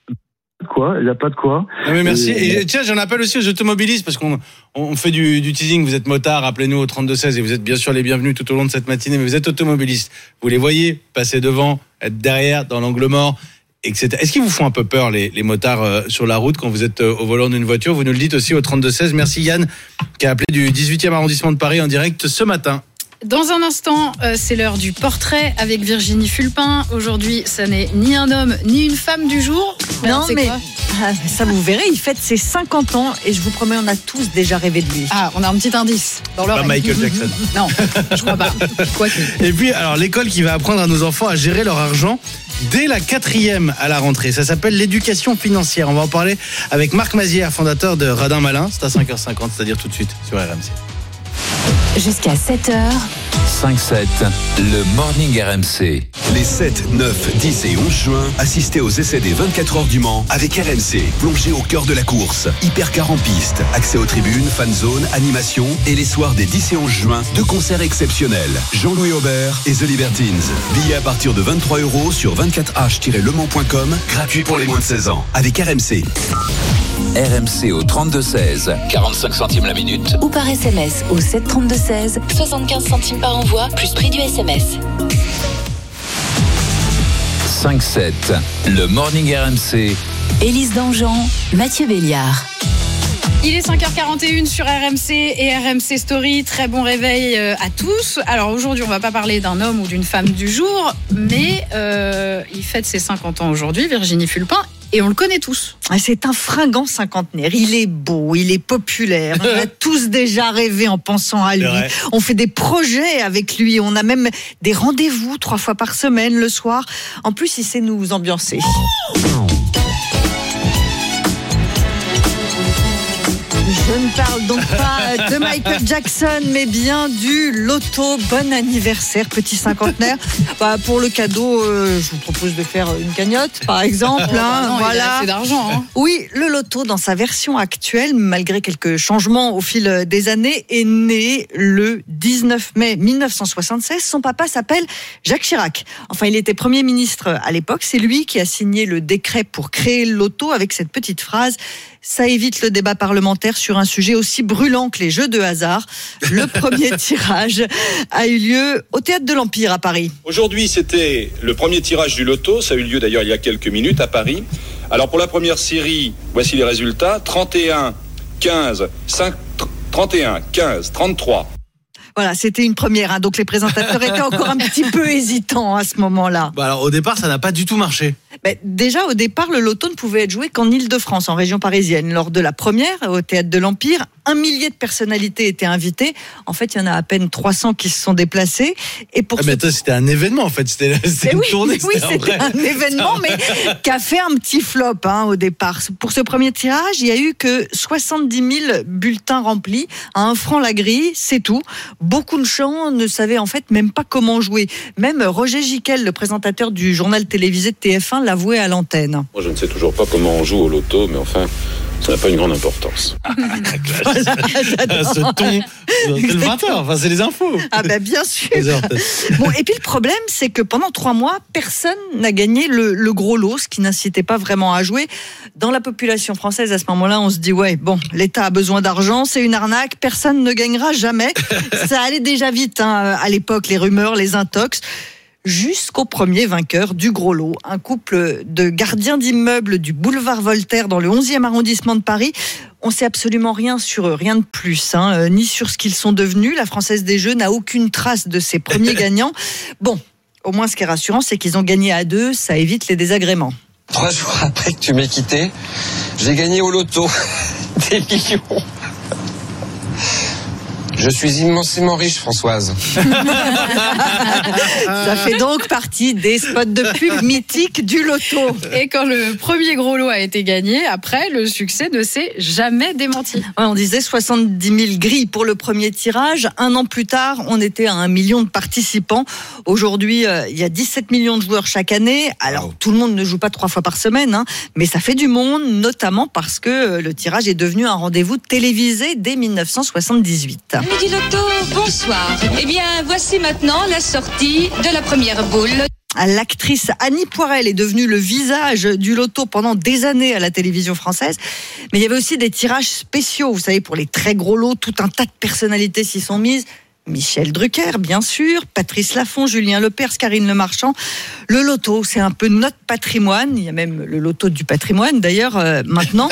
Quoi, il n'y a pas de quoi. Non mais merci. Et, et tiens, j'en appelle aussi aux automobilistes parce qu'on on fait du, du teasing. Vous êtes motard, appelez-nous au trente-deux seize et vous êtes bien sûr les bienvenus tout au long de cette matinée. Mais vous êtes automobiliste. Vous les voyez passer devant, être derrière, dans l'angle mort, et cetera. Est-ce qu'ils vous font un peu peur les, les motards euh, sur la route quand vous êtes euh, au volant d'une voiture? Vous nous le dites aussi au trente-deux seize. Merci Yann qui a appelé du dix-huitième arrondissement de Paris en direct ce matin. Dans un instant, euh, c'est l'heure du portrait avec Virginie Fulpin. Aujourd'hui, ça n'est ni un homme ni une femme du jour. Non, mais ah, ça vous verrez, il fête ses cinquante ans et je vous promets, on a tous déjà rêvé de lui. Ah, on a un petit indice dans leur Pas Michael Jackson. Non, je crois pas. Quoi que... Et puis, alors, l'école qui va apprendre à nos enfants à gérer leur argent dès la quatrième à la rentrée. Ça s'appelle l'éducation financière. On va en parler avec Marc Mazière, fondateur de Radin Malin. C'est à cinq heures cinquante, c'est-à-dire tout de suite sur R M C. Jusqu'à sept heures. cinq sept, le Morning R M C. Les sept, neuf, dix et onze juin, assistez aux essais des vingt-quatre heures du Mans avec R M C. Plongez au cœur de la course. Hypercar en piste, accès aux tribunes, fan zone, animation et les soirs des dix et onze juin, deux concerts exceptionnels. Jean-Louis Aubert et The Libertines. Billets à partir de vingt-trois euros sur vingt-quatre h tiret le mans point com, gratuit pour les moins de seize ans. Avec R M C. R M C au trente-deux seize, quarante-cinq centimes la minute. Ou par S M S au sept trente-deux seize, soixante-quinze centimes par envoi, plus prix du S M S. cinq sept, le Morning R M C. Élise Dangean, Mathieu Béliard. Il est cinq heures quarante et une sur R M C et R M C Story. Très bon réveil à tous. Alors aujourd'hui, on va pas parler d'un homme ou d'une femme du jour, mais euh, il fête ses cinquante ans aujourd'hui, Virginie Fulpin. Et on le connaît tous. C'est un fringant cinquantenaire. Il est beau, il est populaire. On a tous déjà rêvé en pensant à lui. On fait des projets avec lui. On a même des rendez-vous trois fois par semaine le soir. En plus, il sait nous ambiancer. Je ne parle donc pas de Michael Jackson, mais bien du loto. Bon anniversaire, petit cinquantenaire. Bah, pour le cadeau, euh, je vous propose de faire une cagnotte, par exemple. Oh, hein, non, voilà. Il a assez d'argent. Hein. Oui, le loto, dans sa version actuelle, malgré quelques changements au fil des années, est né le dix-neuf mai mille neuf cent soixante-seize. Son papa s'appelle Jacques Chirac. Enfin, il était Premier ministre à l'époque. C'est lui qui a signé le décret pour créer le loto avec cette petite phrase. Ça évite le débat parlementaire sur un sujet aussi brûlant que les jeux de hasard. Le premier tirage a eu lieu au Théâtre de l'Empire à Paris. Aujourd'hui, c'était le premier tirage du loto. Ça a eu lieu d'ailleurs il y a quelques minutes à Paris. Alors pour la première série, voici les résultats. trente et un, quinze, cinq, trente et un, quinze, trente-trois. Voilà, c'était une première, hein, donc les présentateurs étaient encore un petit peu hésitants à ce moment-là. Bah alors au départ, ça n'a pas du tout marché. Ben, déjà, au départ, le loto ne pouvait être joué qu'en Île-de-France, en région parisienne. Lors de la première, au Théâtre de l'Empire, un millier de personnalités étaient invitées. En fait, il y en a à peine trois cents qui se sont déplacés. Et pour ah, mais attends, c'était un événement, en fait. C'était, c'était une oui, tournée. Oui, c'était, c'était un événement, mais qui a fait un petit flop hein, au départ. Pour ce premier tirage, il n'y a eu que soixante-dix mille bulletins remplis, à un franc la grille, c'est tout. Beaucoup de gens ne savaient en fait même pas comment jouer. Même Roger Giquel, le présentateur du journal télévisé de T F un, l'avouait à l'antenne. Moi, je ne sais toujours pas comment on joue au loto, mais enfin, ça n'a pas une grande importance. Ah, voilà, ce ton, c'est le vingt heures, enfin, c'est les infos. Ah ben bien sûr. Bon, et puis le problème, c'est que pendant trois mois, personne n'a gagné le, le gros lot, ce qui n'incitait pas vraiment à jouer. Dans la population française, à ce moment-là, on se dit, ouais, bon, l'État a besoin d'argent, c'est une arnaque, personne ne gagnera jamais. Ça allait déjà vite hein, à l'époque, les rumeurs, les intox. Jusqu'au premier vainqueur du gros lot, un couple de gardiens d'immeubles du boulevard Voltaire dans le onzième arrondissement de Paris. On sait absolument rien sur eux, rien de plus, hein, euh, ni sur ce qu'ils sont devenus. La Française des Jeux n'a aucune trace de ses premiers gagnants. Bon, au moins ce qui est rassurant, c'est qu'ils ont gagné à deux, ça évite les désagréments. Trois jours après que tu m'aies quitté, j'ai gagné au loto des millions. Je suis immensément riche, Françoise. Ça fait donc partie des spots de pub mythiques du loto. Et quand le premier gros lot a été gagné, après, le succès ne s'est jamais démenti. Ouais, on disait soixante-dix mille grilles pour le premier tirage. Un an plus tard, on était à un million de participants. Aujourd'hui, euh, il y a dix-sept millions de joueurs chaque année. Alors, wow. Tout le monde ne joue pas trois fois par semaine, hein, mais ça fait du monde, notamment parce que le tirage est devenu un rendez-vous télévisé dès dix-neuf cent soixante-dix-huit. Amis du loto, bonsoir. Eh bien, voici maintenant la sortie de la première boule. L'actrice Annie Poirel est devenue le visage du loto pendant des années à la télévision française. Mais il y avait aussi des tirages spéciaux, vous savez, pour les très gros lots, tout un tas de personnalités s'y sont mises. Michel Drucker, bien sûr, Patrice Laffont, Julien Lepers, Karine Le Marchand. Le loto, c'est un peu notre patrimoine. Il y a même le loto du patrimoine, d'ailleurs, euh, maintenant.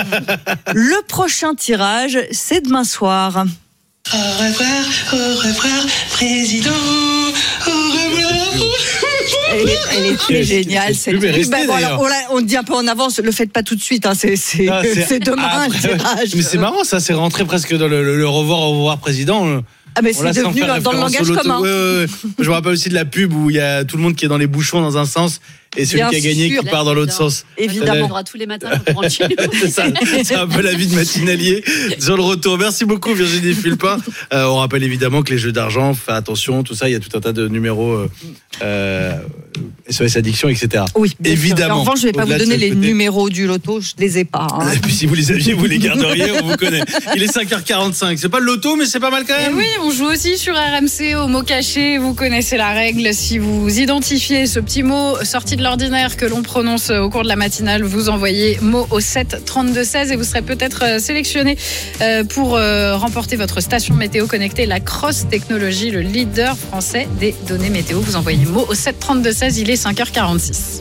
Le prochain tirage, c'est demain soir. Au revoir, au revoir, président. Au revoir. Elle est, elle est très géniale cette pub. Ben voilà, on, on dit un peu en avance, le faites pas tout de suite, hein, c'est, c'est, ah, c'est, c'est demain après, le tirage. Mais c'est marrant, ça, c'est rentré presque dans le, le, le revoir, au revoir président. Ah mais c'est devenu dans, dans le langage commun. Ouais, ouais, ouais. Je me rappelle aussi de la pub où il y a tout le monde qui est dans les bouchons dans un sens et celui Bien qui a gagné sûr. Qui part dans l'autre sens. Évidemment. On prendra tous les matins pour rentrer chez nous. c'est, ça, c'est un peu la vie de matinalier sur le retour. Merci beaucoup Virginie Fulpin. Euh, on rappelle évidemment que les jeux d'argent, faites attention, tout ça, il y a tout un tas de numéros euh, euh, S O S addiction, et cetera. Oui, évidemment. En revanche, je ne vais pas vous donner les côté. numéros du loto, je ne les ai pas. Hein. Et puis si vous les aviez, vous les garderiez, on vous connaît. Il est cinq heures quarante-cinq. C'est pas le loto, mais c'est pas mal quand même. Et oui, on joue aussi sur R M C au mot caché. Vous connaissez la règle. Si vous identifiez ce petit mot sorti de l'ordinaire que l'on prononce au cours de la matinale, vous envoyez mot au sept trente-deux seize et vous serez peut-être sélectionné pour remporter votre station météo connectée, la Cross Technologie, le leader français des données météo. Vous envoyez mot au sept trente-deux seize, il est cinq heures quarante-six.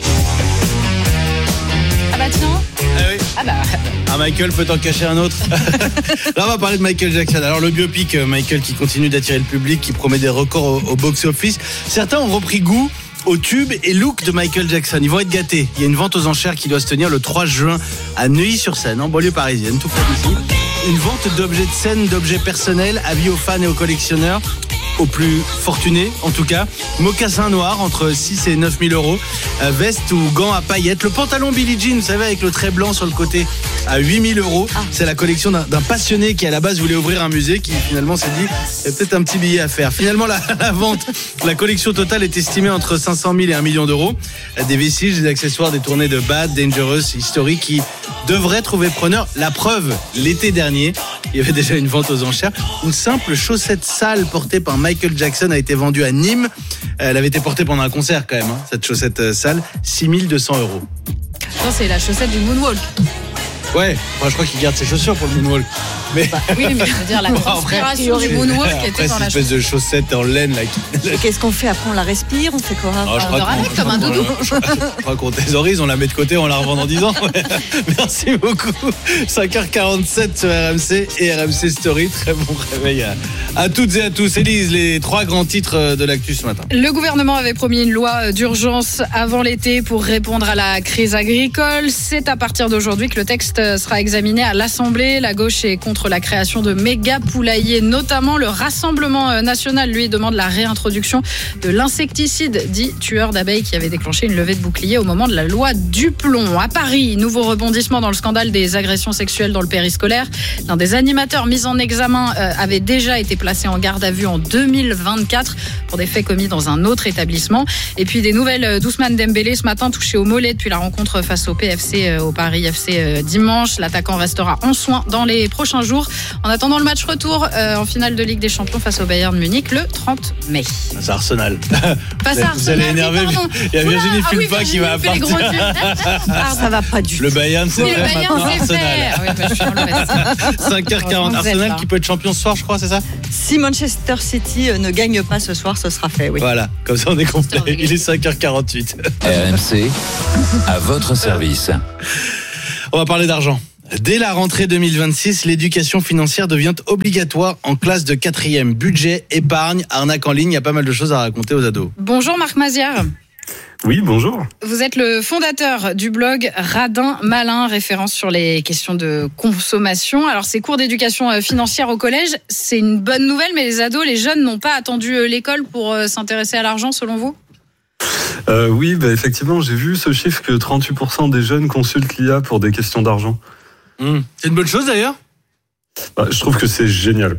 Ah bah tiens. Ah oui. Ah bah. Ah Michael peut en cacher un autre. Là on va parler de Michael Jackson. Alors le biopic Michael qui continue d'attirer le public, qui promet des records au, au box-office. Certains ont repris goût au tube et look de Michael Jackson. Ils vont être gâtés. Il y a une vente aux enchères qui doit se tenir le trois juin à Neuilly-sur-Seine, en banlieue parisienne, tout près d'ici. Une vente d'objets de scène, d'objets personnels, avis aux fans et aux collectionneurs, aux plus fortunés en tout cas. Mocassin noir entre six et neuf mille euros. Euh, veste ou gants à paillettes. Le pantalon Billie Jean, vous savez, avec le trait blanc sur le côté, à huit mille euros. Ah. C'est la collection d'un, d'un passionné qui à la base voulait ouvrir un musée, qui finalement s'est dit il y a peut-être un petit billet à faire. Finalement la, la vente, la collection totale est estimée entre cinq cent mille et un million d'euros. Des vestiges, des accessoires détournés de Bad, Dangerous, History qui devraient trouver preneur. La preuve, l'été dernier, il y avait déjà une vente aux enchères. Une simple chaussette sale portée par Michael Jackson a été vendue à Nîmes. Elle avait été portée pendant un concert quand même, hein, cette chaussette sale, six mille deux cents euros. Non, c'est la chaussette du Moonwalk. Ouais, moi je crois qu'il garde ses chaussures pour le Moonwalk. Mais... Bah, oui, mais je veux dire, la transpiration du moonwalk qui était dans la espèce de chaussettes en laine. Là, qui... Et qu'est-ce qu'on fait après? On la respire? On fait quoi? oh, je On dort avec comme un doudou. Je crois qu'on thésaurise, on la met de côté, on la revend dans dix ans. Merci beaucoup. cinq heures quarante-sept sur R M C et R M C Story. Très bon réveil à, à toutes et à tous. Élise, les trois grands titres de l'actu ce matin. Le gouvernement avait promis une loi d'urgence avant l'été pour répondre à la crise agricole. C'est à partir d'aujourd'hui que le texte sera examiné à l'Assemblée. La gauche est contre la création de méga poulaillers, notamment le Rassemblement national, lui, demande la réintroduction de l'insecticide dit tueur d'abeilles qui avait déclenché une levée de bouclier au moment de la loi Duplon. À Paris, nouveau rebondissement dans le scandale des agressions sexuelles dans le périscolaire. L'un des animateurs mis en examen euh, avait déjà été placé en garde à vue en deux mille vingt-quatre pour des faits commis dans un autre établissement. Et puis des nouvelles d'Ousmane Dembélé ce matin, touché au mollet depuis la rencontre face au P F C euh, au Paris F C euh, dimanche. L'attaquant restera en soins dans les prochains jours. En attendant le match retour euh, en finale de Ligue des Champions face au Bayern Munich le trente mai. C'est Arsenal. Pas ça, vous allez énerver. Il y a Virginie ah, Fulpa oui, qui va partir. Ça va pas du tout. Le Bayern, c'est oui, vrai, le Bayern, maintenant c'est Arsenal. oui, bah, je suis en cinq heures quarante. Arsenal qui peut être champion ce soir, je crois, c'est ça? Si Manchester City ne gagne pas ce soir, ce sera fait, oui. Voilà, comme ça on est complet. Il est cinq heures quarante-huit. R M C, à votre service. On va parler d'argent. Dès la rentrée deux mille vingt-six, l'éducation financière devient obligatoire en classe de quatrième. Budget, épargne, arnaque en ligne, il y a pas mal de choses à raconter aux ados. Bonjour Marc Mazière. Oui, bonjour. Vous êtes le fondateur du blog Radin Malin, référence sur les questions de consommation. Alors, ces cours d'éducation financière au collège, c'est une bonne nouvelle, mais les ados, les jeunes n'ont pas attendu l'école pour s'intéresser à l'argent, selon vous ? euh, Oui, bah, effectivement, j'ai vu ce chiffre que trente-huit pour cent des jeunes consultent l'I A pour des questions d'argent. Mmh. C'est une bonne chose d'ailleurs ? Bah, je trouve que c'est génial.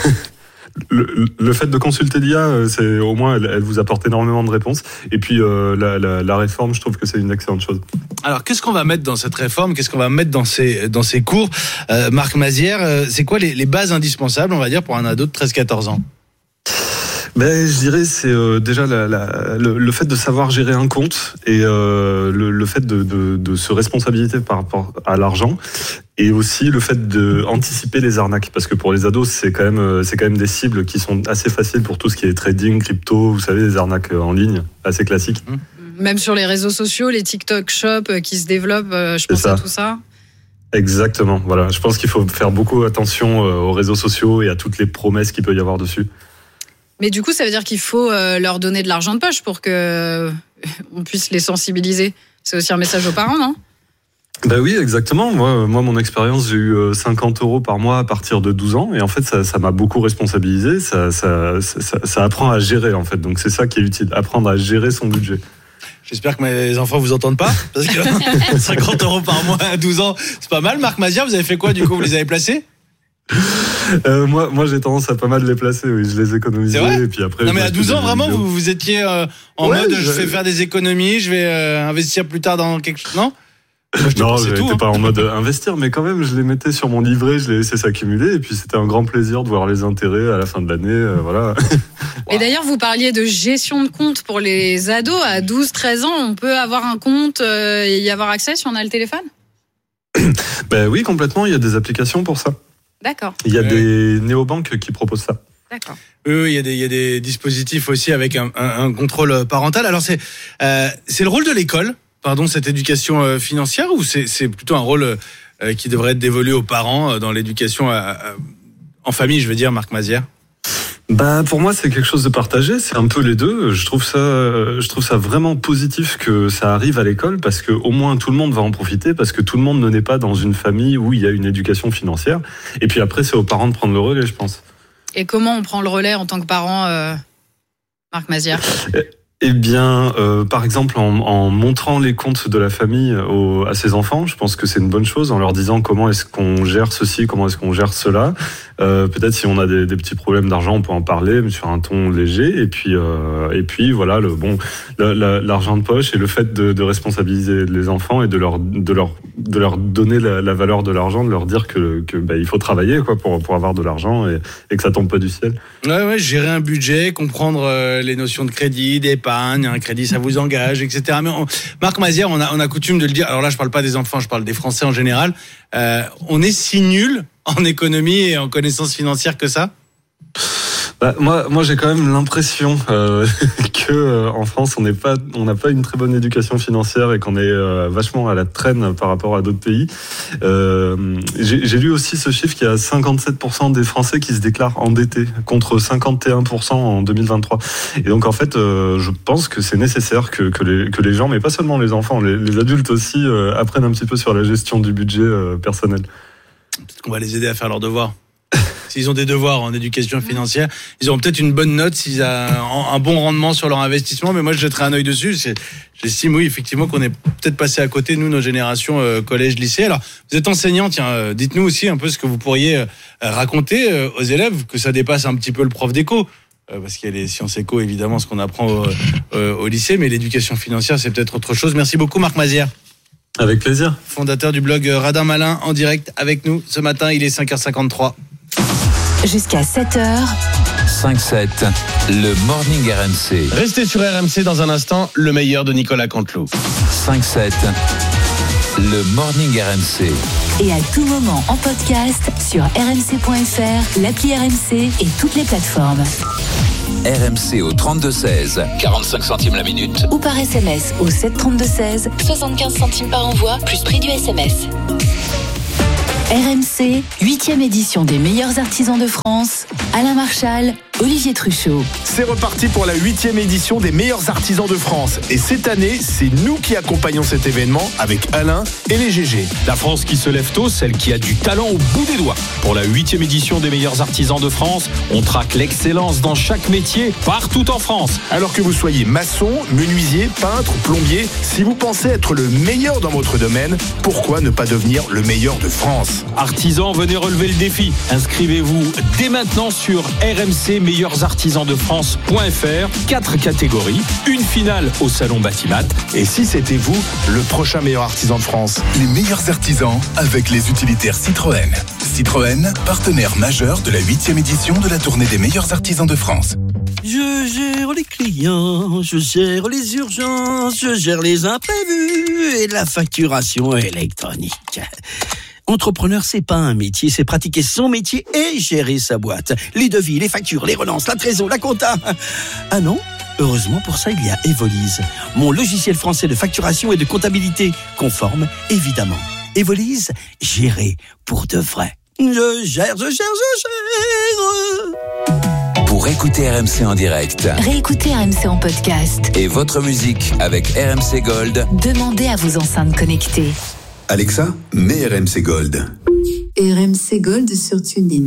Le, le fait de consulter l'I A, c'est au moins elle, elle vous apporte énormément de réponses. Et puis euh, la, la, la réforme, je trouve que c'est une excellente chose. Alors, qu'est-ce qu'on va mettre dans cette réforme ? Qu'est-ce qu'on va mettre dans ces dans ces cours ? euh, Marc Mazière, euh, c'est quoi les, les bases indispensables, on va dire, pour un ado de treize à quatorze ans ? Ben, je dirais c'est euh, déjà la, la, le, le fait de savoir gérer un compte et euh, le, le fait de, de, de se responsabiliser par rapport à l'argent, et aussi le fait d'anticiper les arnaques, parce que pour les ados c'est quand même c'est quand même des cibles qui sont assez faciles pour tout ce qui est trading, crypto, vous savez, les arnaques en ligne assez classiques. Même sur les réseaux sociaux, les TikTok Shop qui se développent, je pense à tout ça. Exactement, voilà. Je pense qu'il faut faire beaucoup attention aux réseaux sociaux et à toutes les promesses qu'il peut y avoir dessus. Mais du coup, ça veut dire qu'il faut euh, leur donner de l'argent de poche pour que euh, on puisse les sensibiliser. C'est aussi un message aux parents, non ? Ben oui, exactement. Moi, moi, mon expérience, j'ai eu cinquante euros par mois à partir de douze ans, et en fait, ça, ça m'a beaucoup responsabilisé. Ça, ça, ça, ça apprend à gérer, en fait. Donc, c'est ça qui est utile, apprendre à gérer son budget. J'espère que mes enfants vous entendent pas, parce que cinquante euros par mois à douze ans, c'est pas mal. Marc Mazière, vous avez fait quoi du coup ? Vous les avez placés ? Euh, moi, moi, j'ai tendance à pas mal les placer. Oui, je les économisais. Et puis après. Non, mais à douze ans, vraiment, vous, vous étiez euh, en ouais, mode, je... je vais faire des économies, je vais euh, investir plus tard dans quelque chose. Non ? Moi, je non, j'étais hein. pas en mode investir, mais quand même, je les mettais sur mon livret, je les laissais s'accumuler, et puis c'était un grand plaisir de voir les intérêts à la fin de l'année, euh, voilà. Et d'ailleurs, vous parliez de gestion de compte pour les ados. À douze treize ans, on peut avoir un compte euh, et y avoir accès si on a le téléphone ? Ben oui, complètement, il y a des applications pour ça. D'accord. Il y a ouais. des néobanques qui proposent ça. D'accord. Oui, il y a des, il y a des dispositifs aussi avec un, un, un contrôle parental. Alors, c'est, euh, c'est le rôle de l'école, pardon, cette éducation financière, ou c'est, c'est plutôt un rôle euh, qui devrait être dévolu aux parents dans l'éducation à, à, en famille, je veux dire, Marc Mazière ? Bah pour moi c'est quelque chose de partagé, c'est un peu les deux. Je trouve ça, je trouve ça vraiment positif que ça arrive à l'école, parce que au moins tout le monde va en profiter, parce que tout le monde ne naît pas dans une famille où il y a une éducation financière. Et puis après c'est aux parents de prendre le relais, je pense. Et comment on prend le relais en tant que parent, euh, Marc Mazière ? Eh bien, euh, par exemple, en, en montrant les comptes de la famille aux, à ses enfants, je pense que c'est une bonne chose, en leur disant comment est-ce qu'on gère ceci, comment est-ce qu'on gère cela. Euh, peut-être si on a des, des petits problèmes d'argent, on peut en parler, mais sur un ton léger. Et puis, euh, et puis voilà, le bon, la, la, l'argent de poche et le fait de, de responsabiliser les enfants et de leur, de leur, de leur donner la, la valeur de l'argent, de leur dire que, que bah, il faut travailler quoi pour pour avoir de l'argent et, et que ça tombe pas du ciel. Ouais, ouais, gérer un budget, comprendre euh, les notions de crédit, d'épargne. Un crédit, ça vous engage, et cetera. Mais on, Marc Mazière, on a, on a coutume de le dire. Alors là, je parle pas des enfants, je parle des Français en général. Euh, on est si nul en économie et en connaissances financières que ça ? Bah, moi, moi, j'ai quand même l'impression euh, que euh, en France, on n'est pas, on n'a pas une très bonne éducation financière et qu'on est euh, vachement à la traîne par rapport à d'autres pays. Euh, j'ai, j'ai lu aussi ce chiffre qu'il y a cinquante-sept pour cent des Français qui se déclarent endettés contre cinquante et un pour cent en deux mille vingt-trois. Et donc, en fait, euh, je pense que c'est nécessaire que, que les, que les gens, mais pas seulement les enfants, les, les adultes aussi, euh, apprennent un petit peu sur la gestion du budget euh, personnel. Peut-être qu'on va les aider à faire leurs devoirs. S'ils ont des devoirs en éducation financière, ils auront peut-être une bonne note, s'ils ont un bon rendement sur leur investissement, mais moi je jetterai un œil dessus. C'est, j'estime, oui, effectivement, qu'on est peut-être passé à côté, nous, nos générations euh, collège, lycée. Alors, vous êtes enseignant, tiens, euh, dites-nous aussi un peu ce que vous pourriez euh, raconter euh, aux élèves, que ça dépasse un petit peu le prof d'éco. Euh, parce qu'il y a les sciences éco, évidemment, ce qu'on apprend au, euh, au lycée, mais l'éducation financière, c'est peut-être autre chose. Merci beaucoup, Marc Mazière. Avec plaisir. Fondateur du blog Radin Malin, en direct avec nous ce matin, il est cinq heures cinquante-trois. Jusqu'à sept heures. cinq sept, le Morning R M C. Restez sur R M C dans un instant, le meilleur de Nicolas Canteloup. cinq sept, le Morning R M C. Et à tout moment en podcast sur r m c point f r, l'appli R M C et toutes les plateformes. R M C au trente-deux seize, quarante-cinq centimes la minute. Ou par S M S au sept trente-deux seize, soixante-quinze centimes par envoi, plus prix du S M S. R M C, huitième édition des meilleurs artisans de France. Alain Marchal, Olivier Truchot. C'est reparti pour la huitième édition des meilleurs artisans de France. Et cette année, c'est nous qui accompagnons cet événement avec Alain et les G G. La France qui se lève tôt, celle qui a du talent au bout des doigts. Pour la huitième édition des meilleurs artisans de France, on traque l'excellence dans chaque métier, partout en France. Alors que vous soyez maçon, menuisier, peintre, plombier, si vous pensez être le meilleur dans votre domaine, pourquoi ne pas devenir le meilleur de France ? Artisans, venez relever le défi. Inscrivez-vous dès maintenant sur r m c meilleurs artisans de france point f r. Quatre catégories, une finale au salon Batimat. Et si c'était vous, le prochain meilleur artisan de France. Les meilleurs artisans avec les utilitaires Citroën. Citroën, partenaire majeur de la huitième édition de la tournée des meilleurs artisans de France. Je gère les clients, je gère les urgences, je gère les imprévus et la facturation électronique. Entrepreneur, c'est pas un métier, c'est pratiquer son métier et gérer sa boîte. Les devis, les factures, les relances, la trésor, la compta. Ah non ? Heureusement, pour ça, il y a Evolise, mon logiciel français de facturation et de comptabilité, conforme, évidemment. Evolise, gérer pour de vrai. Je gère, je gère, je gère. Pour écouter R M C en direct. Réécoutez R M C en podcast. Et votre musique avec R M C Gold. Demandez à vos enceintes connectées. Alexa, mets R M C Gold. R M C Gold sur TuneIn.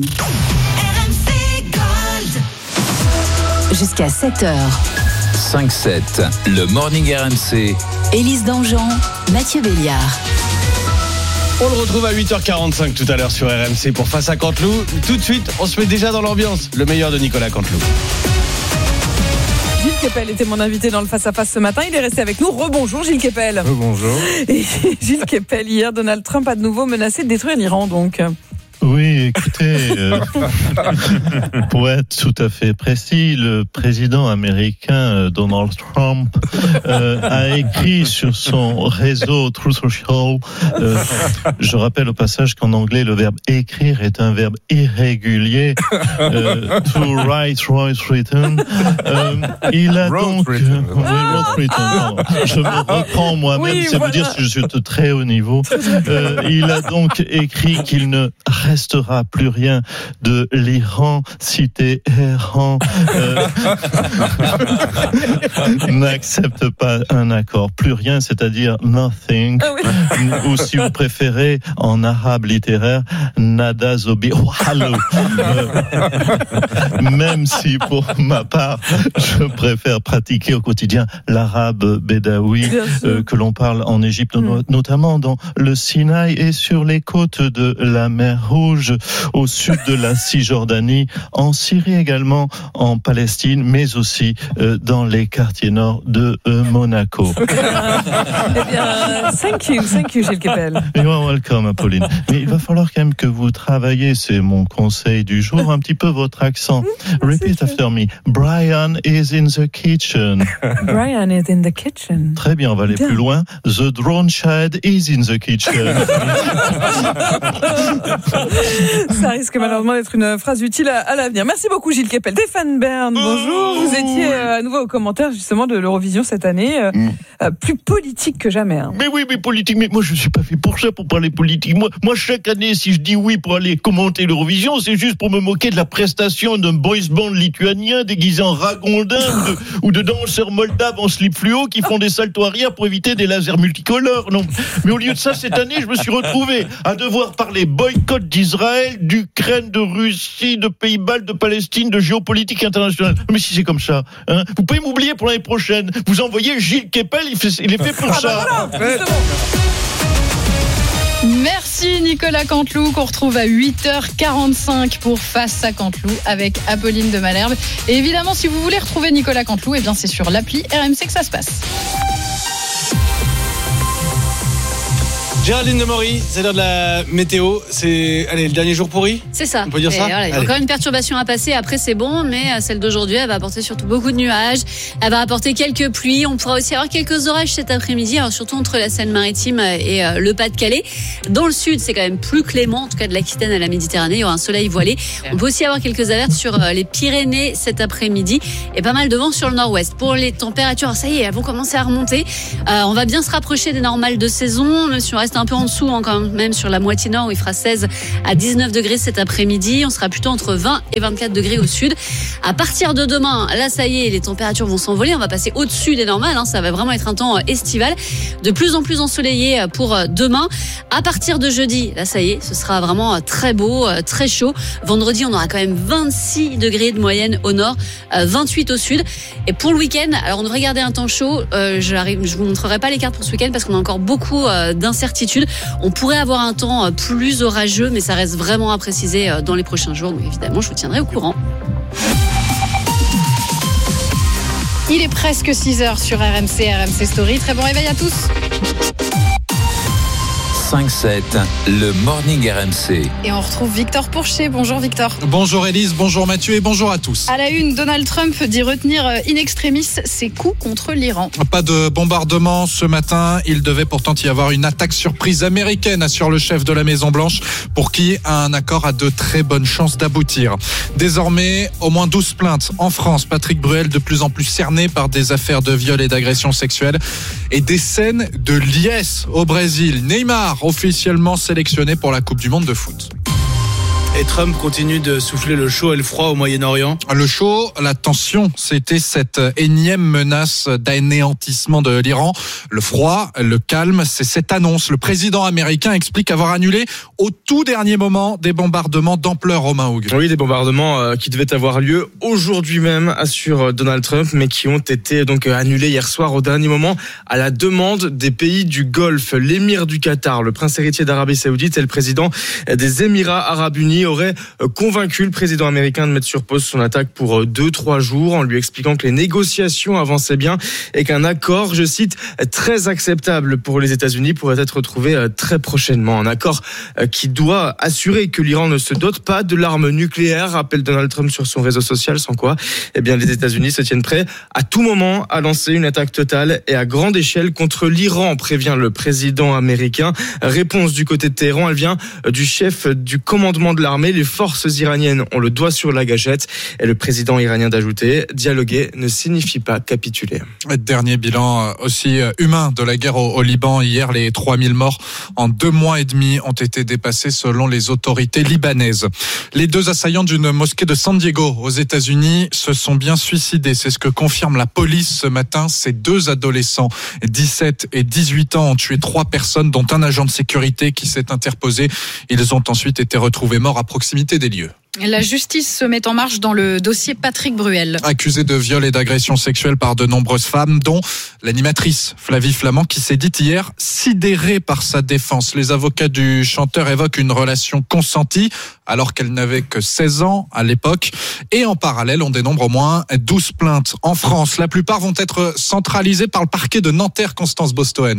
Jusqu'à sept heures. cinq sept, le Morning R M C. Élise Dangean, Mathieu Béliard. On le retrouve à huit heures quarante-cinq tout à l'heure sur R M C pour Face à Canteloup. Tout de suite, on se met déjà dans l'ambiance. Le meilleur de Nicolas Canteloup. Gilles Kepel était mon invité dans le face-à-face ce matin. Il est resté avec nous. Rebonjour Gilles Kepel. Rebonjour. Et Gilles Kepel, hier, Donald Trump a de nouveau menacé de détruire l'Iran, donc. Oui, écoutez, euh, pour être tout à fait précis, le président américain Donald Trump euh, a écrit sur son réseau Truth Social, euh, je rappelle au passage qu'en anglais le verbe écrire est un verbe irrégulier, euh, to write, write, written. Euh, il a donc, euh, oui, wrote, written, pardon. Je me reprends moi-même, oui, c'est voilà. Vous dire si je suis de très haut niveau. Euh, il a donc écrit qu'il ne restera plus rien de l'Iran, cité errant, euh, n'accepte pas un accord, plus rien, c'est-à-dire nothing, ah oui. Ou si vous préférez, en arabe littéraire, nada zobi wallo. Euh, même si pour ma part, je préfère pratiquer au quotidien l'arabe bédaoui euh, que l'on parle en Égypte, mm. notamment dans le Sinaï et sur les côtes de la mer Rouge, au sud de la Cisjordanie, en Syrie également, en Palestine, mais aussi euh, dans les quartiers nord de euh, Monaco. Eh bien, thank you, thank you, Gilles Kepel. You are welcome, Apolline. Mais il va falloir quand même que vous travaillez, c'est mon conseil du jour, un petit peu votre accent. Repeat after me. Brian is in the kitchen. Brian is in the kitchen. Très bien, on va aller bien. Plus loin. The drone child is in the kitchen. Ça risque malheureusement d'être une phrase utile à, à l'avenir. Merci beaucoup Gilles Kepel. Stéphane Bern, bonjour. Vous étiez euh, à nouveau au commentaire justement de l'Eurovision cette année, euh, mm. euh, plus politique que jamais. Hein. Mais oui, mais politique. Mais moi, je suis pas fait pour ça, pour parler politique. Moi, moi, chaque année, si je dis oui pour aller commenter l'Eurovision, c'est juste pour me moquer de la prestation d'un boys band lituanien déguisé en ragondin ou, de, ou de danseurs moldaves en slip fluo qui font des saltos arrière pour éviter des lasers multicolores. Non. Mais au lieu de ça, cette année, je me suis retrouvé à devoir parler boycott d'Israël, d'Ukraine, de Russie, de Pays-Bas, de Palestine, de géopolitique internationale. Mais si c'est comme ça, hein, vous pouvez m'oublier pour l'année prochaine. Vous envoyez Gilles Kepel, il, fait, il est fait pour ah ça. Bah voilà, Merci Nicolas Canteloup, qu'on retrouve à huit heures quarante-cinq pour Face à Canteloup avec Apolline de Malherbe. Et évidemment, si vous voulez retrouver Nicolas Canteloup, eh bien c'est sur l'appli R M C que ça se passe. Géraldine de Maury, c'est l'heure de la météo. C'est allez, le dernier jour pourri. C'est ça. On peut dire et ça. Voilà, il y a encore une perturbation à passer. Après, c'est bon, mais celle d'aujourd'hui, elle va apporter surtout beaucoup de nuages. Elle va apporter quelques pluies. On pourra aussi avoir quelques orages cet après-midi, alors surtout entre la Seine-Maritime et le Pas-de-Calais. Dans le sud, c'est quand même plus clément, en tout cas de l'Aquitaine à la Méditerranée. Il y aura un soleil voilé. On peut aussi avoir quelques alertes sur les Pyrénées cet après-midi et pas mal de vent sur le nord-ouest. Pour les températures, ça y est, elles vont commencer à remonter. Euh, on va bien se rapprocher des normales de saison, même si on reste un peu en dessous, hein, quand même sur la moitié nord où il fera seize à dix-neuf degrés cet après-midi. On sera plutôt entre vingt et vingt-quatre degrés au sud. À partir de demain, là ça y est, les températures vont s'envoler. On va passer au-dessus des normales. Hein, ça va vraiment être un temps estival, de plus en plus ensoleillé pour demain. À partir de jeudi, là ça y est, ce sera vraiment très beau, très chaud. Vendredi, on aura quand même vingt-six degrés de moyenne au nord, vingt-huit au sud. Et pour le week-end, alors on devrait garder un temps chaud. Euh, je ne vous montrerai pas les cartes pour ce week-end parce qu'on a encore beaucoup euh, d'incertitudes. On pourrait avoir un temps plus orageux, mais ça reste vraiment à préciser dans les prochains jours. Donc évidemment, je vous tiendrai au courant. Il est presque six heures sur R M C, R M C Story. Très bon réveil à tous. cinq sept, le Morning R M C. Et on retrouve Victor Pourchet. Bonjour Victor. Bonjour Élise, bonjour Mathieu et bonjour à tous. À la une, Donald Trump dit retenir in extremis ses coups contre l'Iran. Pas de bombardement ce matin. Il devait pourtant y avoir une attaque surprise américaine, assure le chef de la Maison-Blanche, pour qui un accord a de très bonnes chances d'aboutir. Désormais, au moins douze plaintes en France. Patrick Bruel, de plus en plus cerné par des affaires de viol et d'agression sexuelle. Et des scènes de liesse au Brésil. Neymar, officiellement sélectionné pour la Coupe du Monde de foot. Et Trump continue de souffler le chaud et le froid au Moyen-Orient. Le chaud, la tension, c'était cette énième menace d'anéantissement de l'Iran. Le froid, le calme, c'est cette annonce. Le président américain explique avoir annulé au tout dernier moment des bombardements d'ampleur, Romain Houg. Oui, des bombardements euh, qui devaient avoir lieu aujourd'hui même, assure Donald Trump, mais qui ont été donc annulés hier soir au dernier moment à la demande des pays du Golfe. L'émir du Qatar, le prince héritier d'Arabie Saoudite et le président des Émirats Arabes Unis aurait convaincu le président américain de mettre sur pause son attaque pour deux, trois jours en lui expliquant que les négociations avançaient bien et qu'un accord, je cite, très acceptable pour les États-Unis pourrait être trouvé très prochainement. Un accord qui doit assurer que l'Iran ne se dote pas de l'arme nucléaire, rappelle Donald Trump sur son réseau social, sans quoi, eh bien, les États-Unis se tiennent prêts à tout moment à lancer une attaque totale et à grande échelle contre l'Iran, prévient le président américain. Réponse du côté de Téhéran, elle vient du chef du commandement de l'armée. Les forces iraniennes ont le doigt sur la gâchette et le président iranien d'ajouter, dialoguer ne signifie pas capituler. Dernier bilan aussi humain de la guerre au, au Liban. Hier, les trois mille morts en deux mois et demi ont été dépassés selon les autorités libanaises. Les deux assaillants d'une mosquée de San Diego aux États-Unis se sont bien suicidés. C'est ce que confirme la police ce matin. Ces deux adolescents, dix-sept et dix-huit ans, ont tué trois personnes, dont un agent de sécurité qui s'est interposé. Ils ont ensuite été retrouvés morts à proximité des lieux. La justice se met en marche dans le dossier Patrick Bruel. Accusé de viol et d'agression sexuelle par de nombreuses femmes, dont l'animatrice Flavie Flamand, qui s'est dite hier sidérée par sa défense. Les avocats du chanteur évoquent une relation consentie alors qu'elle n'avait que seize ans à l'époque. Et en parallèle, on dénombre au moins douze plaintes en France. La plupart vont être centralisées par le parquet de Nanterre, Constance Bostoen.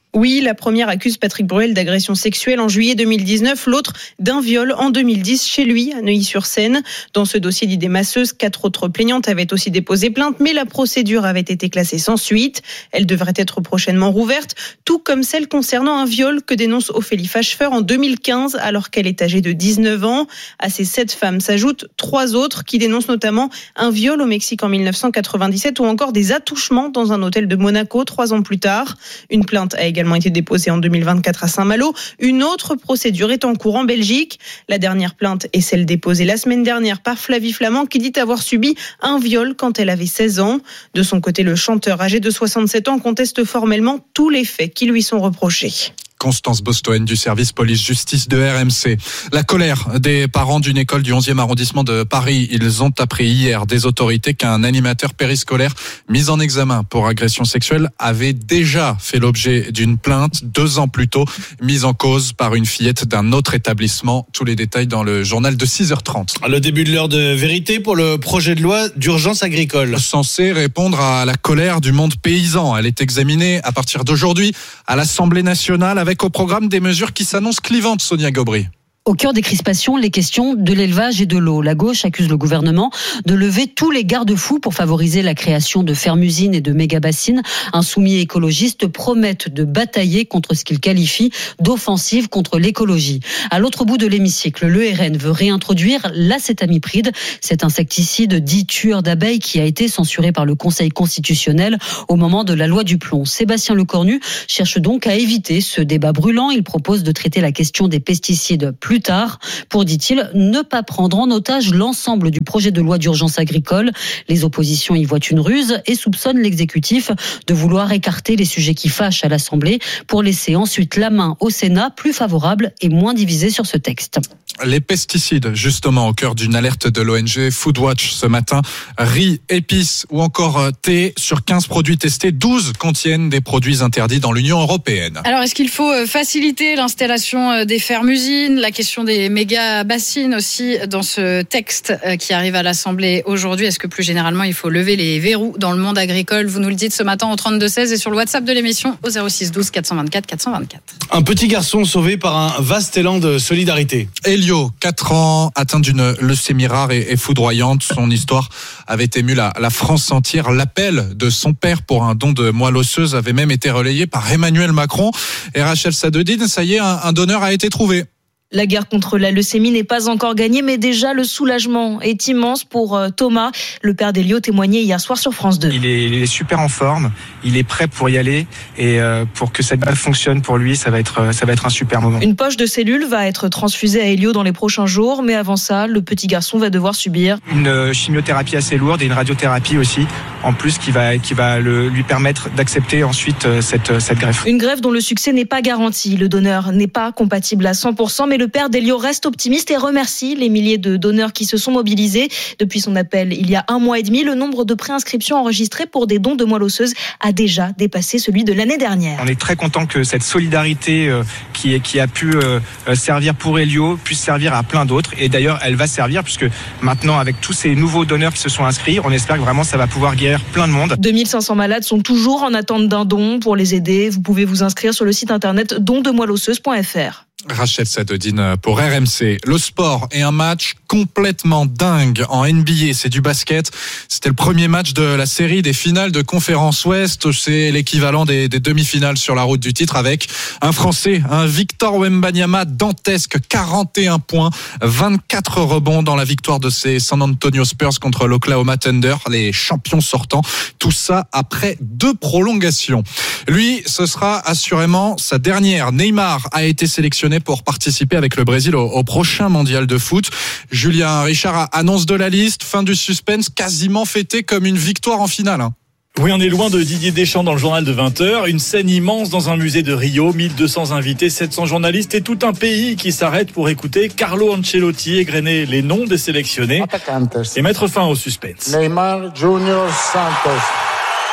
Oui, la première accuse Patrick Bruel d'agression sexuelle en juillet deux mille dix-neuf, l'autre d'un viol en deux mille dix chez lui à Neuilly-sur-Seine. Dans ce dossier d'idées masseuses, quatre autres plaignantes avaient aussi déposé plainte, mais la procédure avait été classée sans suite. Elle devrait être prochainement rouverte, tout comme celle concernant un viol que dénonce Ophélie Fachefer en deux mille quinze, alors qu'elle est âgée de dix-neuf ans. À ces sept femmes s'ajoutent trois autres qui dénoncent notamment un viol au Mexique en dix-neuf cent quatre-vingt-dix-sept ou encore des attouchements dans un hôtel de Monaco trois ans plus tard. Une plainte a également été déposée en deux mille vingt-quatre à Saint-Malo. Une autre procédure est en cours en Belgique. La dernière plainte est celle déposée la semaine dernière par Flavie Flamand qui dit avoir subi un viol quand elle avait seize ans. De son côté, le chanteur âgé de soixante-sept ans conteste formellement tous les faits qui lui sont reprochés. Constance Bostoen du service police-justice de R M C. La colère des parents d'une école du onzième arrondissement de Paris. Ils ont appris hier des autorités qu'un animateur périscolaire mis en examen pour agression sexuelle avait déjà fait l'objet d'une plainte deux ans plus tôt, mise en cause par une fillette d'un autre établissement. Tous les détails dans le journal de six heures trente. Le début de l'heure de vérité pour le projet de loi d'urgence agricole. Censé répondre à la colère du monde paysan. Elle est examinée à partir d'aujourd'hui à l'Assemblée nationale avec au programme des mesures qui s'annoncent clivantes, Sonia Gobry. Au cœur des crispations, les questions de l'élevage et de l'eau. La gauche accuse le gouvernement de lever tous les garde-fous pour favoriser la création de fermes-usines et de méga-bassines. Insoumis et écologistes promettent de batailler contre ce qu'ils qualifient d'offensive contre l'écologie. À l'autre bout de l'hémicycle, le R N veut réintroduire l'acétamipride, cet insecticide dit tueur d'abeilles qui a été censuré par le Conseil constitutionnel au moment de la loi du plomb. Sébastien Lecornu cherche donc à éviter ce débat brûlant. Il propose de traiter la question des pesticides plus tard, pour, dit-il, ne pas prendre en otage l'ensemble du projet de loi d'urgence agricole. Les oppositions y voient une ruse et soupçonnent l'exécutif de vouloir écarter les sujets qui fâchent à l'Assemblée pour laisser ensuite la main au Sénat, plus favorable et moins divisé sur ce texte. Les pesticides, justement, au cœur d'une alerte de l'O N G Foodwatch ce matin. Riz, épices ou encore thé, sur quinze produits testés, douze contiennent des produits interdits dans l'Union européenne. Alors, est-ce qu'il faut faciliter l'installation des fermes-usines ? La question des méga-bassines aussi dans ce texte qui arrive à l'Assemblée aujourd'hui. Est-ce que plus généralement, il faut lever les verrous dans le monde agricole ? Vous nous le dites ce matin au trente-deux seize et sur le WhatsApp de l'émission au zéro six douze quatre cent vingt-quatre quatre cent vingt-quatre. Un petit garçon sauvé par un vaste élan de solidarité. Elio, quatre ans, atteint d'une leucémie rare et, et foudroyante. Son histoire avait ému la, la France entière. L'appel de son père pour un don de moelle osseuse avait même été relayé par Emmanuel Macron. Et Rachel Sadedine, ça y est, un, un donneur a été trouvé. La guerre contre la leucémie n'est pas encore gagnée, mais déjà le soulagement est immense pour Thomas. Le père d'Elio témoignait hier soir sur France deux. Il est, il est super en forme, il est prêt pour y aller et pour que cette greffe fonctionne pour lui, ça va être, ça va être un super moment. Une poche de cellules va être transfusée à Elio dans les prochains jours, mais avant ça, le petit garçon va devoir subir une chimiothérapie assez lourde et une radiothérapie aussi, en plus qui va, qui va le, lui permettre d'accepter ensuite cette, cette greffe. Une greffe dont le succès n'est pas garanti. Le donneur n'est pas compatible à cent pour cent, mais le père d'Elio reste optimiste et remercie les milliers de donneurs qui se sont mobilisés. Depuis son appel il y a un mois et demi, le nombre de préinscriptions enregistrées pour des dons de moelle osseuse a déjà dépassé celui de l'année dernière. On est très content que cette solidarité euh, qui, qui a pu euh, servir pour Elio puisse servir à plein d'autres. Et d'ailleurs, elle va servir puisque maintenant, avec tous ces nouveaux donneurs qui se sont inscrits, on espère que vraiment ça va pouvoir guérir plein de monde. deux mille cinq cents malades sont toujours en attente d'un don. Pour les aider, vous pouvez vous inscrire sur le site internet don de moelle osseuse point f r. Rachel Sadedine pour R M C. Le sport et un match complètement dingue en N B A, c'est du basket. C'était le premier match de la série des finales de Conférence Ouest. C'est l'équivalent des, des demi-finales sur la route du titre avec un Français, un Victor Wembanyama dantesque, quarante et un points, vingt-quatre rebonds dans la victoire de ses San Antonio Spurs contre l'Oklahoma Thunder, les champions sortants. Tout ça après deux prolongations. Lui, ce sera assurément sa dernière. Neymar a été sélectionné pour participer avec le Brésil au, au prochain mondial de foot. Julien Richard annonce de la liste, fin du suspense, quasiment fêté comme une victoire en finale. Hein. Oui, on est loin de Didier Deschamps dans le journal de vingt heures. Une scène immense dans un musée de Rio, mille deux cents invités, sept cents journalistes et tout un pays qui s'arrête pour écouter Carlo Ancelotti égrener les noms des sélectionnés et mettre fin au suspense. Neymar Junior Santos.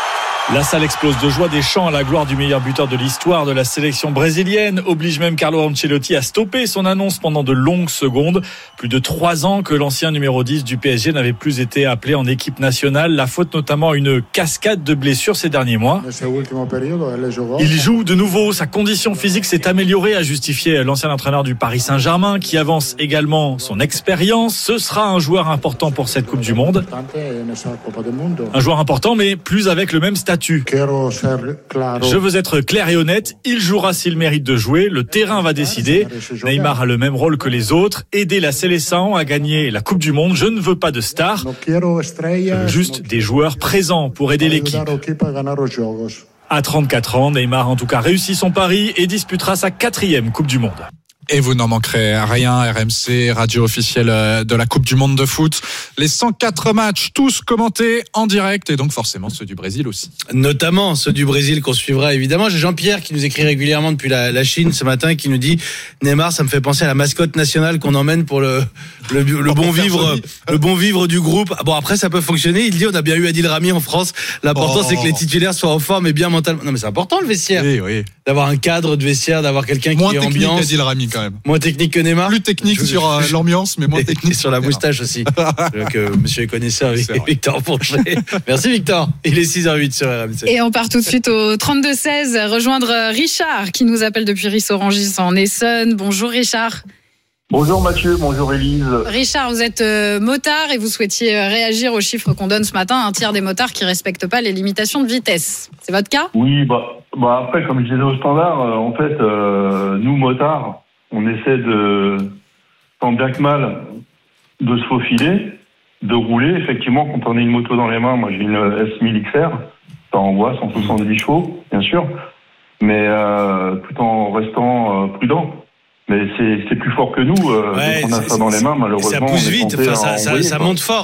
La salle explose de joie, des chants à la gloire du meilleur buteur de l'histoire de la sélection brésilienne oblige même Carlo Ancelotti à stopper son annonce pendant de longues secondes. Plus de trois ans que l'ancien numéro dix du P S G n'avait plus été appelé en équipe nationale. La faute notamment à une cascade de blessures ces derniers mois. Il joue de nouveau, sa condition physique s'est améliorée, a justifié l'ancien entraîneur du Paris Saint-Germain qui avance également son expérience. Ce sera un joueur important pour cette Coupe du Monde. Un joueur important mais plus avec le même statut. Je veux être clair et honnête, il jouera s'il mérite de jouer, le terrain va décider. Neymar a le même rôle que les autres, aider la Seleção à gagner la Coupe du Monde. Je ne veux pas de stars, je veux juste des joueurs présents pour aider l'équipe. À trente-quatre ans, Neymar en tout cas réussit son pari et disputera sa quatrième Coupe du Monde. Et vous n'en manquerez rien, R M C, radio officielle de la Coupe du Monde de foot. Les cent quatre matchs, tous commentés en direct, et donc forcément ceux du Brésil aussi. Notamment ceux du Brésil qu'on suivra évidemment. J'ai Jean-Pierre qui nous écrit régulièrement depuis la, la Chine ce matin, qui nous dit Neymar, ça me fait penser à la mascotte nationale qu'on emmène pour le, le, le bon vivre, le bon vivre du groupe. Bon, après ça peut fonctionner. Il dit on a bien eu Adil Rami en France. L'important oh. c'est que les titulaires soient en forme et bien mentalement. Non mais c'est important le vestiaire. Oui, oui. D'avoir un cadre de vestiaire, d'avoir quelqu'un qui est ambiance. Moins technique Adil Rami quand même. Moins technique que Neymar. Plus technique je, sur euh, l'ambiance, mais moins technique sur la moustache aussi. Donc, euh, monsieur est connaisseur, Victor Pourchet. Merci Victor. Il est six heures huit sur R M C. Et on part tout de suite au trente-deux seize, rejoindre Richard qui nous appelle depuis Ris-Orangis en Essonne. Bonjour Richard. Bonjour Mathieu, bonjour Élise. Richard, vous êtes euh, motard et vous souhaitiez euh, réagir aux chiffres qu'on donne ce matin. Un tiers des motards qui ne respectent pas les limitations de vitesse. C'est votre cas ? Oui, bah, bah après, comme je disais au standard, euh, en fait, euh, nous motards, on essaie de, tant bien que mal, de se faufiler, de rouler. Effectivement, quand on a une moto dans les mains, moi j'ai une S mille X R, ça envoie cent soixante-dix chevaux, bien sûr, mais euh, tout en restant euh, prudent. Mais c'est, c'est plus fort que nous. Euh, ouais, on a ça dans les mains, malheureusement. Ça pousse vite, enfin, ça, ça, ça monte fort.